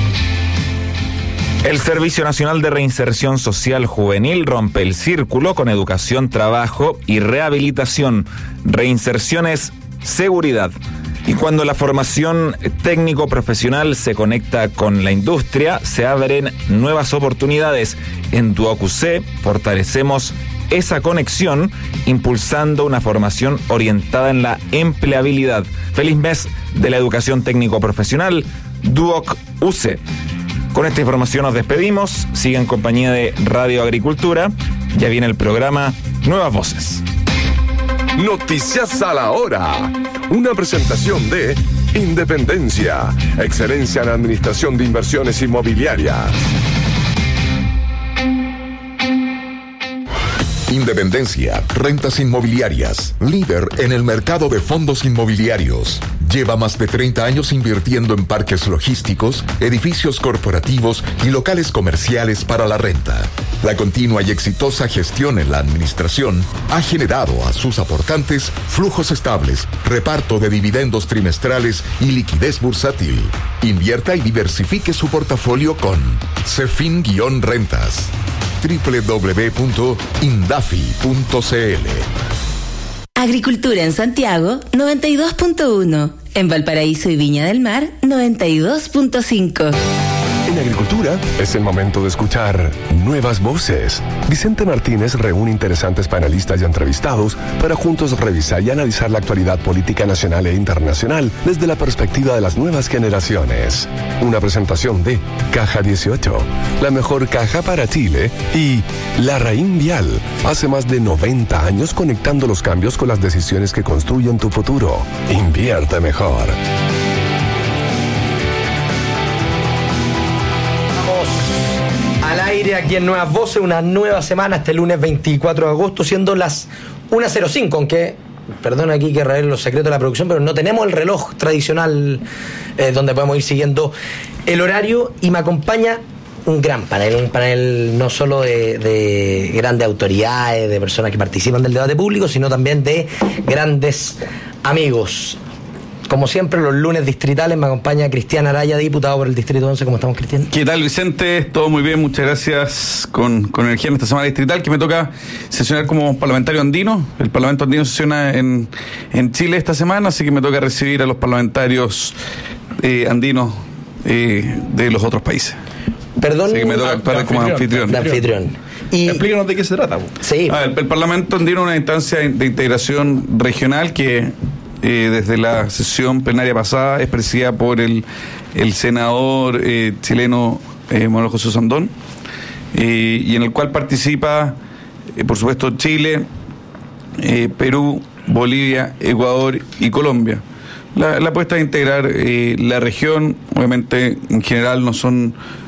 El Servicio Nacional de Reinserción Social Juvenil rompe el círculo con educación, trabajo y rehabilitación. Reinserción es seguridad. Y cuando la formación técnico-profesional se conecta con la industria, se abren nuevas oportunidades. En Duoc UC fortalecemos esa conexión impulsando una formación orientada en la empleabilidad. Feliz mes de la educación técnico-profesional, Duoc UC. Con esta información nos despedimos. Sigue en compañía de Radio Agricultura. Ya viene el programa Nuevas Voces. Noticias a la hora. Una presentación de Independencia. Excelencia en Administración de Inversiones Inmobiliarias. Independencia, rentas inmobiliarias, líder en el mercado de fondos inmobiliarios. Lleva más de 30 años invirtiendo en parques logísticos, edificios corporativos y locales comerciales para la renta. La continua y exitosa gestión en la administración ha generado a sus aportantes flujos estables, reparto de dividendos trimestrales y liquidez bursátil. Invierta y diversifique su portafolio con Cefin-Rentas. www.indafi.cl. Agricultura en Santiago, 92.1. En Valparaíso y Viña del Mar, 92.5. En Agricultura es el momento de escuchar Nuevas Voces. Vicente Martínez reúne interesantes panelistas y entrevistados para juntos revisar y analizar la actualidad política nacional e internacional desde la perspectiva de las nuevas generaciones. Una presentación de Caja 18, la mejor caja para Chile, y La Raín Vial, hace más de 90 años conectando los cambios con las decisiones que construyen tu futuro. Invierte mejor. Al aire aquí en Nuevas Voces, una nueva semana este lunes 24 de agosto, siendo las 1:05, aunque, perdón aquí que revele los secretos de la producción, pero no tenemos el reloj tradicional donde podemos ir siguiendo el horario, y me acompaña un panel no solo de grandes autoridades, de personas que participan del debate público, sino también de grandes amigos. Como siempre, los lunes distritales me acompaña Cristian Araya, diputado por el Distrito 11. ¿Cómo estamos, Cristian? ¿Qué tal, Vicente? Todo muy bien, muchas gracias. Con energía en esta semana distrital, que me toca sesionar como parlamentario andino. El Parlamento andino sesiona en Chile esta semana, así que me toca recibir a los parlamentarios andinos de los otros países. Perdón, así que me toca actuar como anfitrión. De anfitrión. Y explícanos de qué se trata. Sí. El Parlamento andino es una instancia de integración regional que desde la sesión plenaria pasada es presidida por el senador chileno Manuel José Sandón, y en el cual participa por supuesto Chile, Perú, Bolivia, Ecuador y Colombia. La apuesta de integrar la región, obviamente en general no son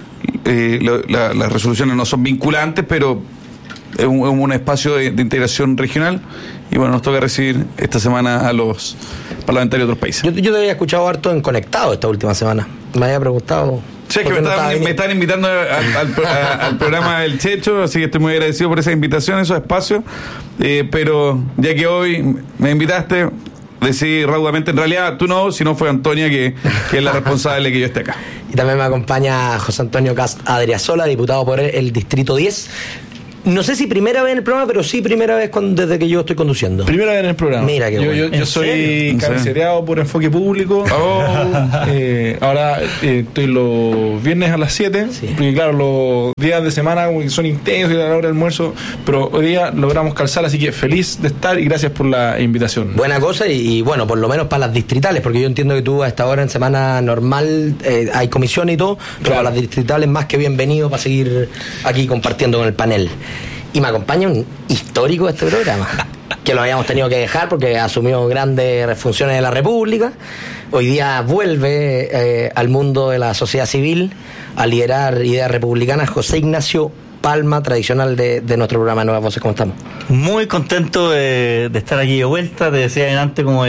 las resoluciones no son vinculantes, pero es un espacio de integración regional. Y bueno, nos toca recibir esta semana a los parlamentarios de otros países. Yo te había escuchado harto en Conectado esta última semana. Me había preguntado. Sí, es que me están invitando al programa El Checho, así que estoy muy agradecido por esa invitación, esos espacios. Pero ya que hoy me invitaste, decidí raudamente, en realidad tú no, sino fue Antonia que es la responsable de que yo esté acá. Y también me acompaña José Antonio Cast Adriasola, diputado por el Distrito 10. No sé si primera vez en el programa, pero sí primera vez desde que yo estoy conduciendo. Primera vez en el programa. Mira qué bueno. Yo soy cabecereado por Enfoque Público. Ahora estoy los viernes a las 7. Sí. Porque claro, los días de semana son intensos y a la hora del almuerzo, pero hoy día logramos calzar, así que feliz de estar y gracias por la invitación. Buena cosa y bueno, por lo menos para las distritales, porque yo entiendo que tú a esta hora en semana normal hay comisión y todo, pero para las distritales más que bienvenido para seguir aquí compartiendo con el panel. Y me acompaña un histórico de este programa, que lo habíamos tenido que dejar porque asumió grandes funciones de la República. Hoy día vuelve al mundo de la sociedad civil a liderar ideas republicanas. José Ignacio Palma, tradicional de nuestro programa Nuevas Voces. ¿Cómo estamos? Muy contento de estar aquí de vuelta. Te decía antes como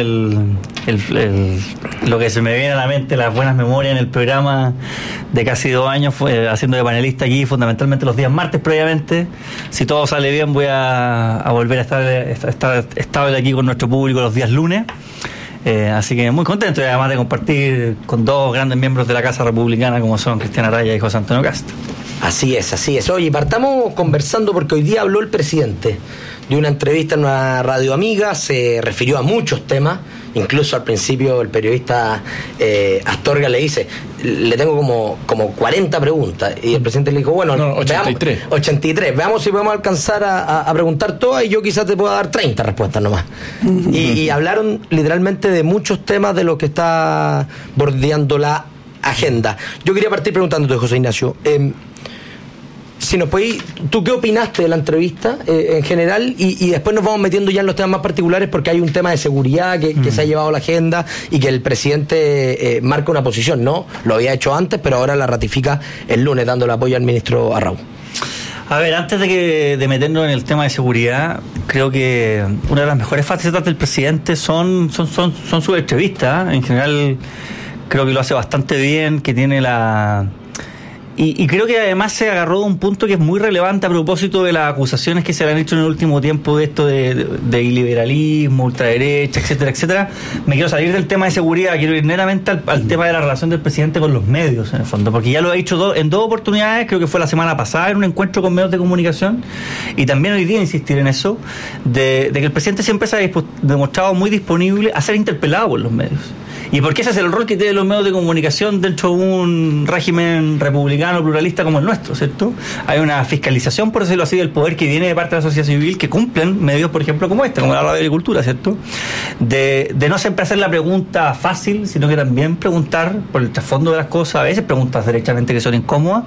lo que se me viene a la mente, las buenas memorias en el programa de casi 2 años, fue haciendo de panelista aquí, fundamentalmente los días martes previamente. Si todo sale bien voy a volver a estar estable aquí con nuestro público los días lunes. Así que muy contento, y además de compartir con 2 grandes miembros de la Casa Republicana como son Cristian Araya y José Antonio Cast. Así es. Oye, partamos conversando porque hoy día habló el presidente de una entrevista en una radio amiga, se refirió a muchos temas, incluso al principio el periodista Astorga le dice, le tengo como 40 preguntas, y el presidente le dijo, bueno, 83, veamos si podemos alcanzar a preguntar todas y yo quizás te pueda dar 30 respuestas nomás. y hablaron literalmente de muchos temas de lo que está bordeando la agenda. Yo quería partir preguntándote, José Ignacio, si nos podéis, ¿tú qué opinaste de la entrevista en general? Y después nos vamos metiendo ya en los temas más particulares, porque hay un tema de seguridad que se ha llevado a la agenda y que el presidente marca una posición, ¿no? Lo había hecho antes, pero ahora la ratifica el lunes, dándole apoyo al ministro Arrau. A ver, antes de meternos en el tema de seguridad, creo que una de las mejores facetas del presidente son sus entrevistas. En general, creo que lo hace bastante bien, que tiene Y creo que además se agarró de un punto que es muy relevante a propósito de las acusaciones que se le han hecho en el último tiempo de esto de iliberalismo, ultraderecha, etcétera, etcétera. Me quiero salir del tema de seguridad, quiero ir netamente al tema de la relación del presidente con los medios, en el fondo, porque ya lo ha dicho en 2 oportunidades, creo que fue la semana pasada en un encuentro con medios de comunicación, y también hoy día insistir en eso, de que el presidente siempre se ha demostrado muy disponible a ser interpelado por los medios. ¿Y por qué ese es el rol que tienen los medios de comunicación dentro de un régimen republicano pluralista como el nuestro, ¿cierto? Hay una fiscalización, por decirlo así, del poder que viene de parte de la sociedad civil, que cumplen medios, por ejemplo, como este, como la Radio de Agricultura, ¿cierto? De no siempre hacer la pregunta fácil, sino que también preguntar por el trasfondo de las cosas, a veces preguntas derechamente que son incómodas,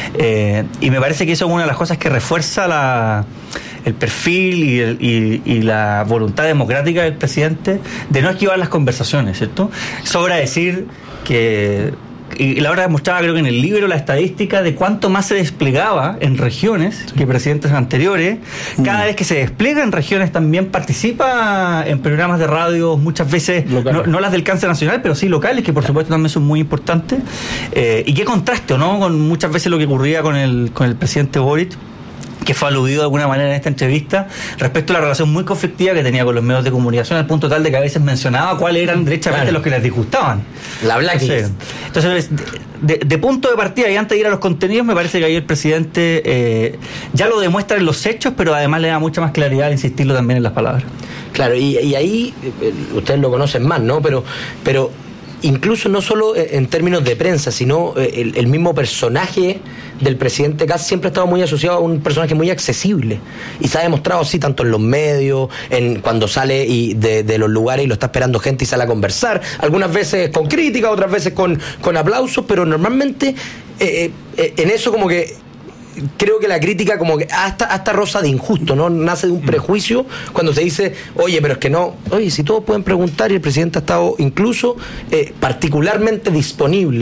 y me parece que eso es una de las cosas que refuerza el perfil y la voluntad democrática del presidente de no esquivar las conversaciones, ¿cierto? Sobra decir que, y la verdad demostraba, creo que en el libro, la estadística de cuánto más se desplegaba en regiones que presidentes anteriores. Cada vez que se despliega en regiones también participa en programas de radio, muchas veces no las del alcance nacional, pero sí locales, que por supuesto también son muy importantes. Y qué contraste, ¿no? Con muchas veces lo que ocurría con el presidente Boric, que fue aludido de alguna manera en esta entrevista respecto a la relación muy conflictiva que tenía con los medios de comunicación, al punto tal de que a veces mencionaba cuáles eran derechamente los que les disgustaban. La blacklist. Entonces, de punto de partida, y antes de ir a los contenidos, me parece que ahí el presidente ya lo demuestra en los hechos, pero además le da mucha más claridad al insistirlo también en las palabras. Claro, y ahí ustedes lo conocen más, ¿no? Pero incluso no solo en términos de prensa, sino el mismo personaje del presidente Kast siempre ha estado muy asociado a un personaje muy accesible, y se ha demostrado así tanto en los medios, cuando sale de los lugares y lo está esperando gente y sale a conversar, algunas veces con crítica, otras veces con aplausos, pero normalmente en eso como que creo que la crítica como que hasta rosa de injusto, ¿no? Nace de un prejuicio cuando se dice, oye, pero es que no, si todos pueden preguntar, y el presidente ha estado incluso particularmente disponible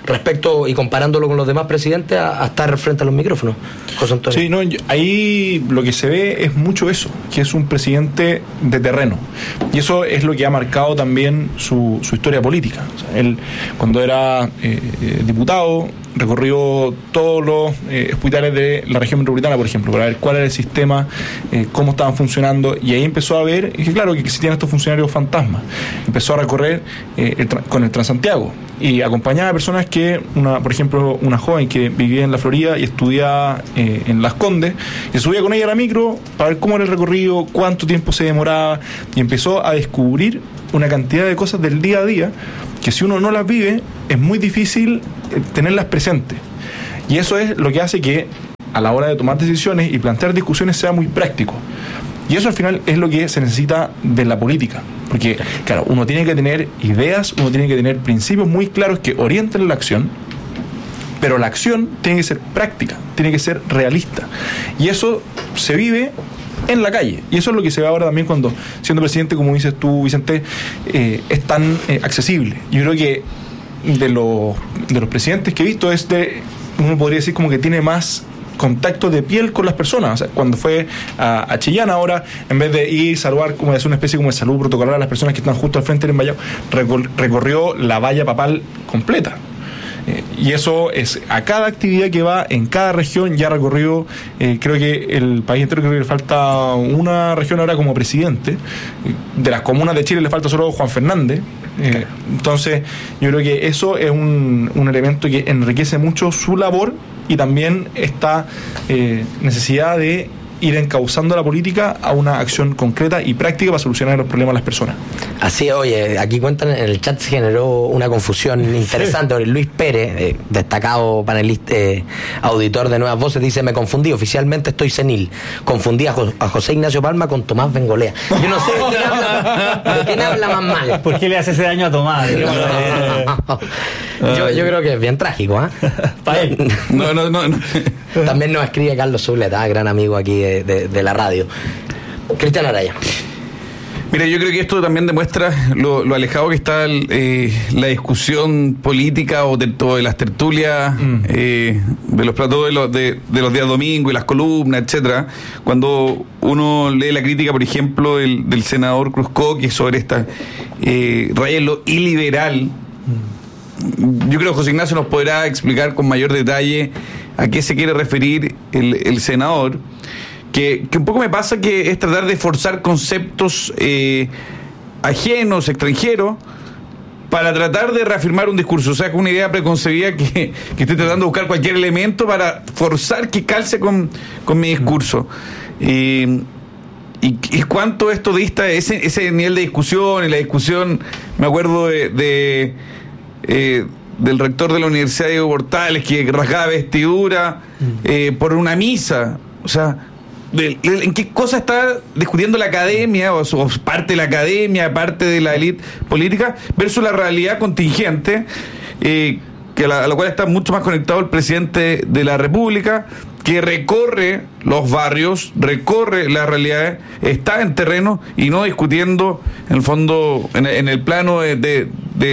respecto y comparándolo con los demás presidentes a estar frente a los micrófonos, José Antonio. Sí, no, ahí lo que se ve es mucho eso, que es un presidente de terreno, y eso es lo que ha marcado también su historia política. O sea, él, cuando era diputado, recorrió todos los hospitales de la región metropolitana, por ejemplo, para ver cuál era el sistema, cómo estaban funcionando, y ahí empezó a ver que claro, que existían estos funcionarios fantasmas. Empezó a recorrer con el Transantiago y acompañaba a personas que, por ejemplo, una joven que vivía en la Florida y estudiaba en Las Condes, y subía con ella a la micro para ver cómo era el recorrido, cuánto tiempo se demoraba, y empezó a descubrir una cantidad de cosas del día a día que si uno no las vive es muy difícil tenerlas presentes, y eso es lo que hace que a la hora de tomar decisiones y plantear discusiones sea muy práctico. Y eso al final es lo que se necesita de la política, porque claro, uno tiene que tener ideas, uno tiene que tener principios muy claros que orienten la acción, pero la acción tiene que ser práctica, tiene que ser realista, y eso se vive en la calle, y eso es lo que se ve ahora también cuando, siendo presidente, como dices tú, Vicente, es tan accesible. Yo creo que de los presidentes que he visto, uno podría decir como que tiene más contacto de piel con las personas. O sea, cuando fue a Chillán ahora, en vez de ir saludar, como de hacer una especie como de salud protocolar a las personas que están justo al frente del envallado, recorrió la valla papal completa. Y eso es a cada actividad que va en cada región. Ya recorrió, creo que el país entero, creo que le falta una región ahora como presidente. De las comunas de Chile le falta solo Juan Fernández. Entonces yo creo que eso es un elemento que enriquece mucho su labor, y también esta necesidad de ir encauzando la política a una acción concreta y práctica para solucionar los problemas de las personas. Así, oye, aquí cuentan, en el chat se generó una confusión interesante. Sí. Luis Pérez, destacado panelista, auditor de Nuevas Voces, dice: me confundí, oficialmente estoy senil. Confundí a José Ignacio Palma con Tomás Bengolea. Yo no sé de quién habla más mal. ¿Por qué le hace ese daño a Tomás? Yo creo que es bien trágico, para él. No. También nos escribe Carlos Zuleta, gran amigo aquí de la radio. Cristian Araya. Mira, yo creo que esto también demuestra lo alejado que está la discusión política o de las tertulias, de los platos de los días domingos y las columnas, etcétera. Cuando uno lee la crítica, por ejemplo, del senador Cruzco, que es sobre esta raya en lo iliberal, yo creo que José Ignacio nos podrá explicar con mayor detalle a qué se quiere referir el senador. Que un poco me pasa que es tratar de forzar conceptos ajenos, extranjeros, para tratar de reafirmar un discurso. O sea, con una idea preconcebida que estoy tratando de buscar cualquier elemento para forzar que calce con mi discurso. Y cuánto esto dista ese nivel de discusión, y la discusión, me acuerdo del rector de la Universidad Diego Portales, que rasgaba vestidura por una misa. O sea, ¿en qué cosa está discutiendo la academia, o parte de la academia, parte de la élite política, versus la realidad contingente, a la cual está mucho más conectado el presidente de la República, que recorre los barrios, recorre las realidades, está en terreno y no discutiendo, en el fondo, en el plano de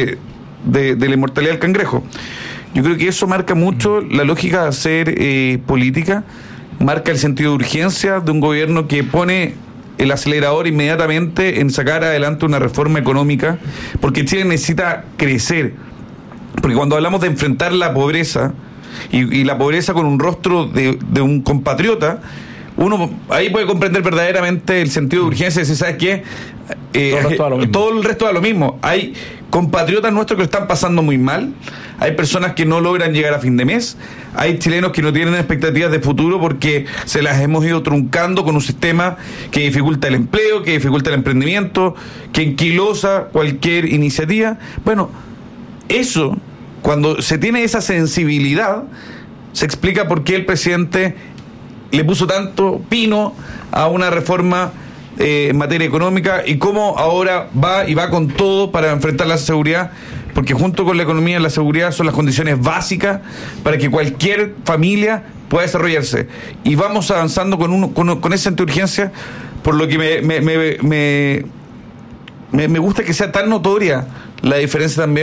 la inmortalidad del cangrejo? Yo creo que eso marca mucho la lógica de hacer política, marca el sentido de urgencia de un gobierno que pone el acelerador inmediatamente en sacar adelante una reforma económica, porque Chile necesita crecer. Porque cuando hablamos de enfrentar la pobreza, y la pobreza con un rostro de un compatriota, uno ahí puede comprender verdaderamente el sentido de urgencia. Y si sabes qué, todo el resto da lo mismo. Hay compatriotas nuestros que lo están pasando muy mal, hay personas que no logran llegar a fin de mes, hay chilenos que no tienen expectativas de futuro porque se las hemos ido truncando con un sistema que dificulta el empleo, que dificulta el emprendimiento, que enquilosa cualquier iniciativa. Bueno, eso, cuando se tiene esa sensibilidad, se explica por qué el presidente le puso tanto pino a una reforma en materia económica, y cómo ahora va con todo para enfrentar la seguridad, porque junto con la economía, la seguridad son las condiciones básicas para que cualquier familia pueda desarrollarse. Y vamos avanzando con esa urgencia, por lo que me gusta que sea tan notoria la diferencia también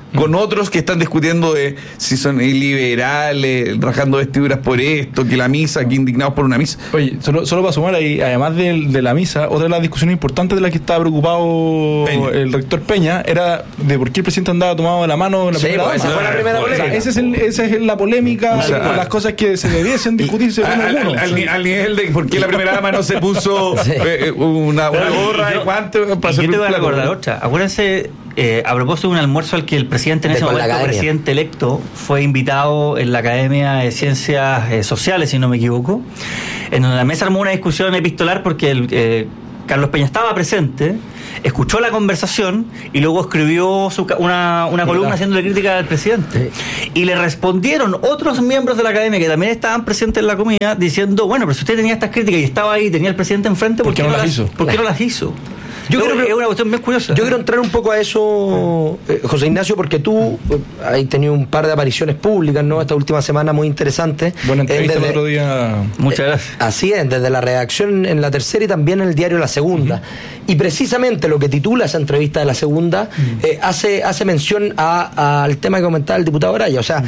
con otros que están discutiendo de si son liberales, rajando vestiduras por esto, que la misa, que indignados por una misa. Oye, solo para sumar ahí, además de la misa, otra de las discusiones importantes de las que estaba preocupado Peña. El rector Peña era de por qué el presidente andaba tomado de la mano en la primera esa fue la primera polémica. O sea, esa es la polémica, con las cosas que se debiesen discutirse con algunos. Al nivel de por qué la primera dama no se puso una gorra y guantes para hacer. Yo te voy a recordar otra. Acuérdense, a propósito de un almuerzo al que el presidente en ese momento, presidente electo, fue invitado en la Academia de Ciencias Sociales, si no me equivoco, en donde la mesa armó una discusión epistolar porque Carlos Peña estaba presente, escuchó la conversación y luego escribió una columna haciéndole crítica al presidente. Y le respondieron otros miembros de la academia que también estaban presentes en la comida diciendo, bueno, pero si usted tenía estas críticas y estaba ahí, tenía al presidente enfrente, ¿por qué no las hizo? Yo creo que es una cuestión bien curiosa. Yo quiero entrar un poco a eso, José Ignacio, porque tú has tenido un par de apariciones públicas, ¿no? Esta última semana muy interesante. Buena entrevista el otro día. Muchas gracias. Así es, desde la redacción en La Tercera y también en el diario La Segunda. Y precisamente lo que titula esa entrevista de La Segunda hace mención al tema que comentaba el diputado Araya. O sea,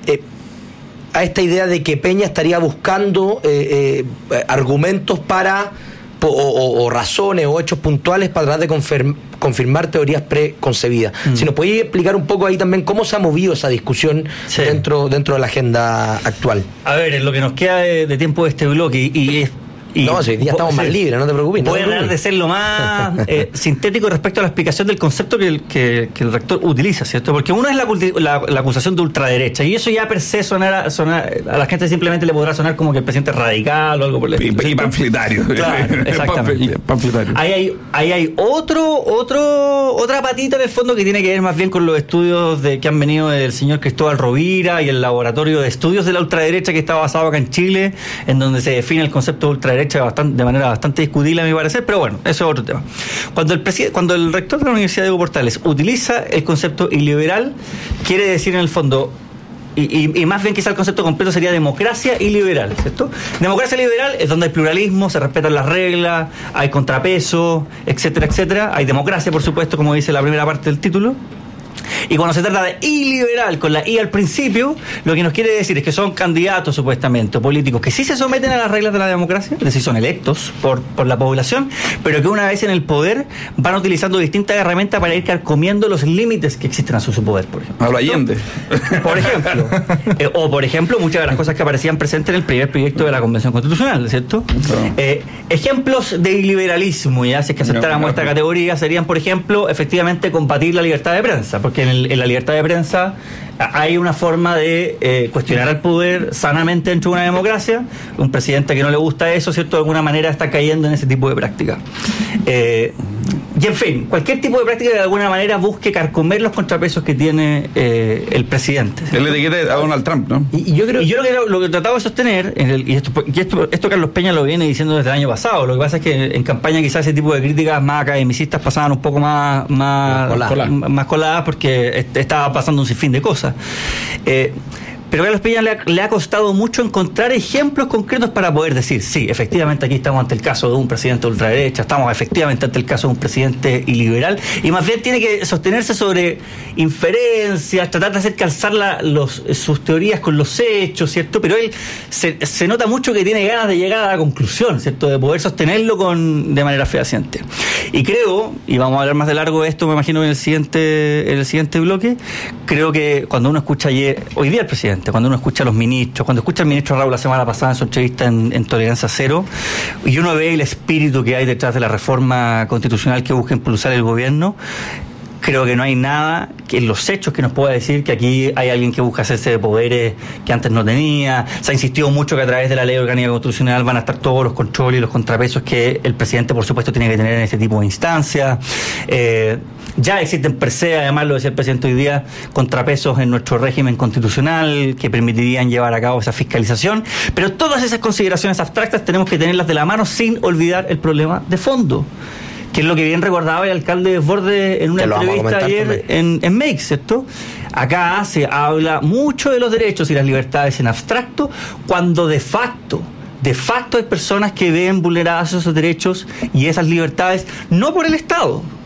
a esta idea de que Peña estaría buscando argumentos para o razones o hechos puntuales para tratar de confirmar teorías preconcebidas. Si nos podéis explicar un poco ahí también cómo se ha movido esa discusión dentro de la agenda actual. A ver, en lo que nos queda de tiempo de este bloque no, si hoy día estamos más libres, no te preocupes. Voy a tratar de ser lo más sintético respecto a la explicación del concepto que el rector utiliza, ¿cierto? Porque uno es la acusación de ultraderecha, y eso ya per se a la gente simplemente le podrá sonar como que el presidente es radical o algo por el estilo. Y panfletario. Claro, exactamente. Ahí hay otra patita en el fondo que tiene que ver más bien con los estudios que han venido del señor Cristóbal Rovira y el laboratorio de estudios de la ultraderecha que está basado acá en Chile, en donde se define el concepto de ultraderecha de manera bastante discutible, a mi parecer, pero bueno, eso es otro tema. Cuando el rector de la Universidad de Hugo Portales utiliza el concepto iliberal, quiere decir en el fondo, y más bien quizá el concepto completo sería democracia iliberal, ¿cierto? Democracia liberal es donde hay pluralismo, se respetan las reglas, hay contrapeso, etcétera, etcétera. Hay democracia, por supuesto, como dice la primera parte del título. Y cuando se trata de iliberal, con la I al principio, lo que nos quiere decir es que son candidatos supuestamente, o políticos, que sí se someten a las reglas de la democracia, es decir, son electos por la población, pero que una vez en el poder van utilizando distintas herramientas para ir carcomiendo los límites que existen a su poder, por ejemplo. Habla Allende. Por ejemplo. O por ejemplo, muchas de las cosas que aparecían presentes en el primer proyecto de la Convención Constitucional, ¿cierto? Ejemplos de iliberalismo, ya si es que aceptáramos esta categoría, serían, por ejemplo, efectivamente combatir la libertad de prensa, porque en la libertad de prensa hay una forma de cuestionar al poder sanamente dentro de una democracia. Un presidente que no le gusta eso, ¿cierto?, de alguna manera está cayendo en ese tipo de práctica. Y en fin, cualquier tipo de práctica que de alguna manera busque carcomer los contrapesos que tiene el presidente, ¿cierto? El etiquete a Donald Trump, ¿no? Y yo creo que lo que trataba de sostener, esto Carlos Peña lo viene diciendo desde el año pasado. Lo que pasa es que en campaña quizás ese tipo de críticas más academicistas pasaban un poco más coladas porque estaba pasando un sinfín de cosas. Pero a Carlos Peña le ha costado mucho encontrar ejemplos concretos para poder decir, sí, efectivamente aquí estamos ante el caso de un presidente ultraderecha, estamos efectivamente ante el caso de un presidente iliberal, y más bien tiene que sostenerse sobre inferencias, tratar de hacer calzar sus teorías con los hechos, ¿cierto? Pero él se nota mucho que tiene ganas de llegar a la conclusión, ¿cierto? De poder sostenerlo de manera fehaciente. Y creo, y vamos a hablar más de largo de esto, me imagino en el siguiente bloque, creo que cuando uno escucha hoy día al presidente, cuando uno escucha a los ministros, cuando escucha al ministro Raúl la semana pasada en su entrevista en Tolerancia Cero, y uno ve el espíritu que hay detrás de la reforma constitucional que busca impulsar el gobierno, creo que no hay nada que en los hechos que nos pueda decir que aquí hay alguien que busca hacerse de poderes que antes no tenía. Se ha insistido mucho que a través de la ley orgánica constitucional van a estar todos los controles y los contrapesos que el presidente, por supuesto, tiene que tener en este tipo de instancias. Ya existen per se, además lo decía el presidente hoy día, contrapesos en nuestro régimen constitucional que permitirían llevar a cabo esa fiscalización, pero todas esas consideraciones abstractas tenemos que tenerlas de la mano sin olvidar el problema de fondo, que es lo que bien recordaba el alcalde Desbordes en una entrevista ayer en Make, ¿cierto? Acá se habla mucho de los derechos y las libertades en abstracto, cuando de facto hay personas que ven vulneradas esos derechos y esas libertades no por el Estado,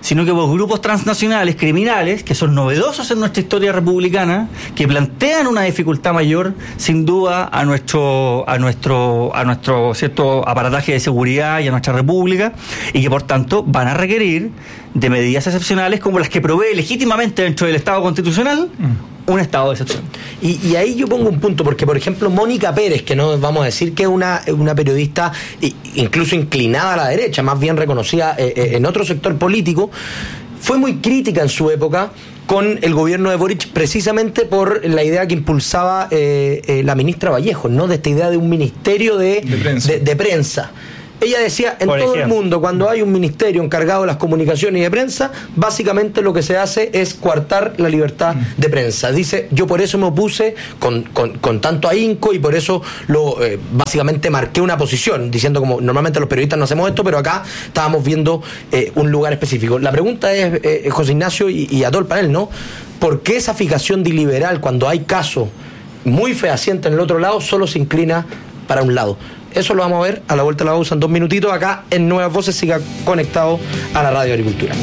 sino que por grupos transnacionales criminales que son novedosos en nuestra historia republicana, que plantean una dificultad mayor, sin duda, a nuestro cierto aparataje de seguridad y a nuestra república, y que por tanto van a requerir de medidas excepcionales como las que provee legítimamente dentro del Estado constitucional un estado de excepción. Y ahí yo pongo un punto, porque por ejemplo Mónica Pérez, que no vamos a decir que es una periodista incluso inclinada a la derecha, más bien reconocida en otro sector político, fue muy crítica en su época con el gobierno de Boric, precisamente por la idea que impulsaba la ministra Vallejo, ¿no? De esta idea de un ministerio de prensa. Ella decía, en todo el mundo, cuando hay un ministerio encargado de las comunicaciones y de prensa, básicamente lo que se hace es coartar la libertad de prensa. Dice, yo por eso me opuse con tanto ahínco y por eso básicamente marqué una posición, diciendo como normalmente los periodistas no hacemos esto, pero acá estábamos viendo un lugar específico. La pregunta es, José Ignacio y a todo el panel, ¿no? ¿Por qué esa fijación de liberal, cuando hay casos muy fehacientes en el otro lado, solo se inclina para un lado? Eso lo vamos a ver a la vuelta de la pausa en 2 minutitos. Acá en Nuevas Voces, siga conectado a la Radio Agricultura.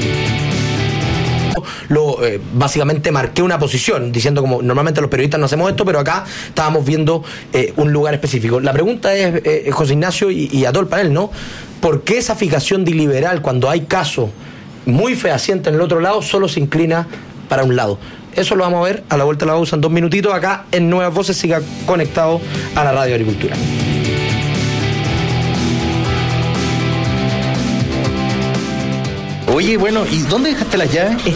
Básicamente marqué una posición, diciendo como normalmente los periodistas no hacemos esto, pero acá estábamos viendo un lugar específico. La pregunta es, José Ignacio y a todo el panel, ¿no? ¿Por qué esa fijación de liberal, cuando hay casos muy fehacientes en el otro lado, solo se inclina para un lado? Eso lo vamos a ver a la vuelta de la pausa en 2 minutitos. Acá en Nuevas Voces, siga conectado a la Radio Agricultura. Oye, bueno, ¿y dónde dejaste las llaves?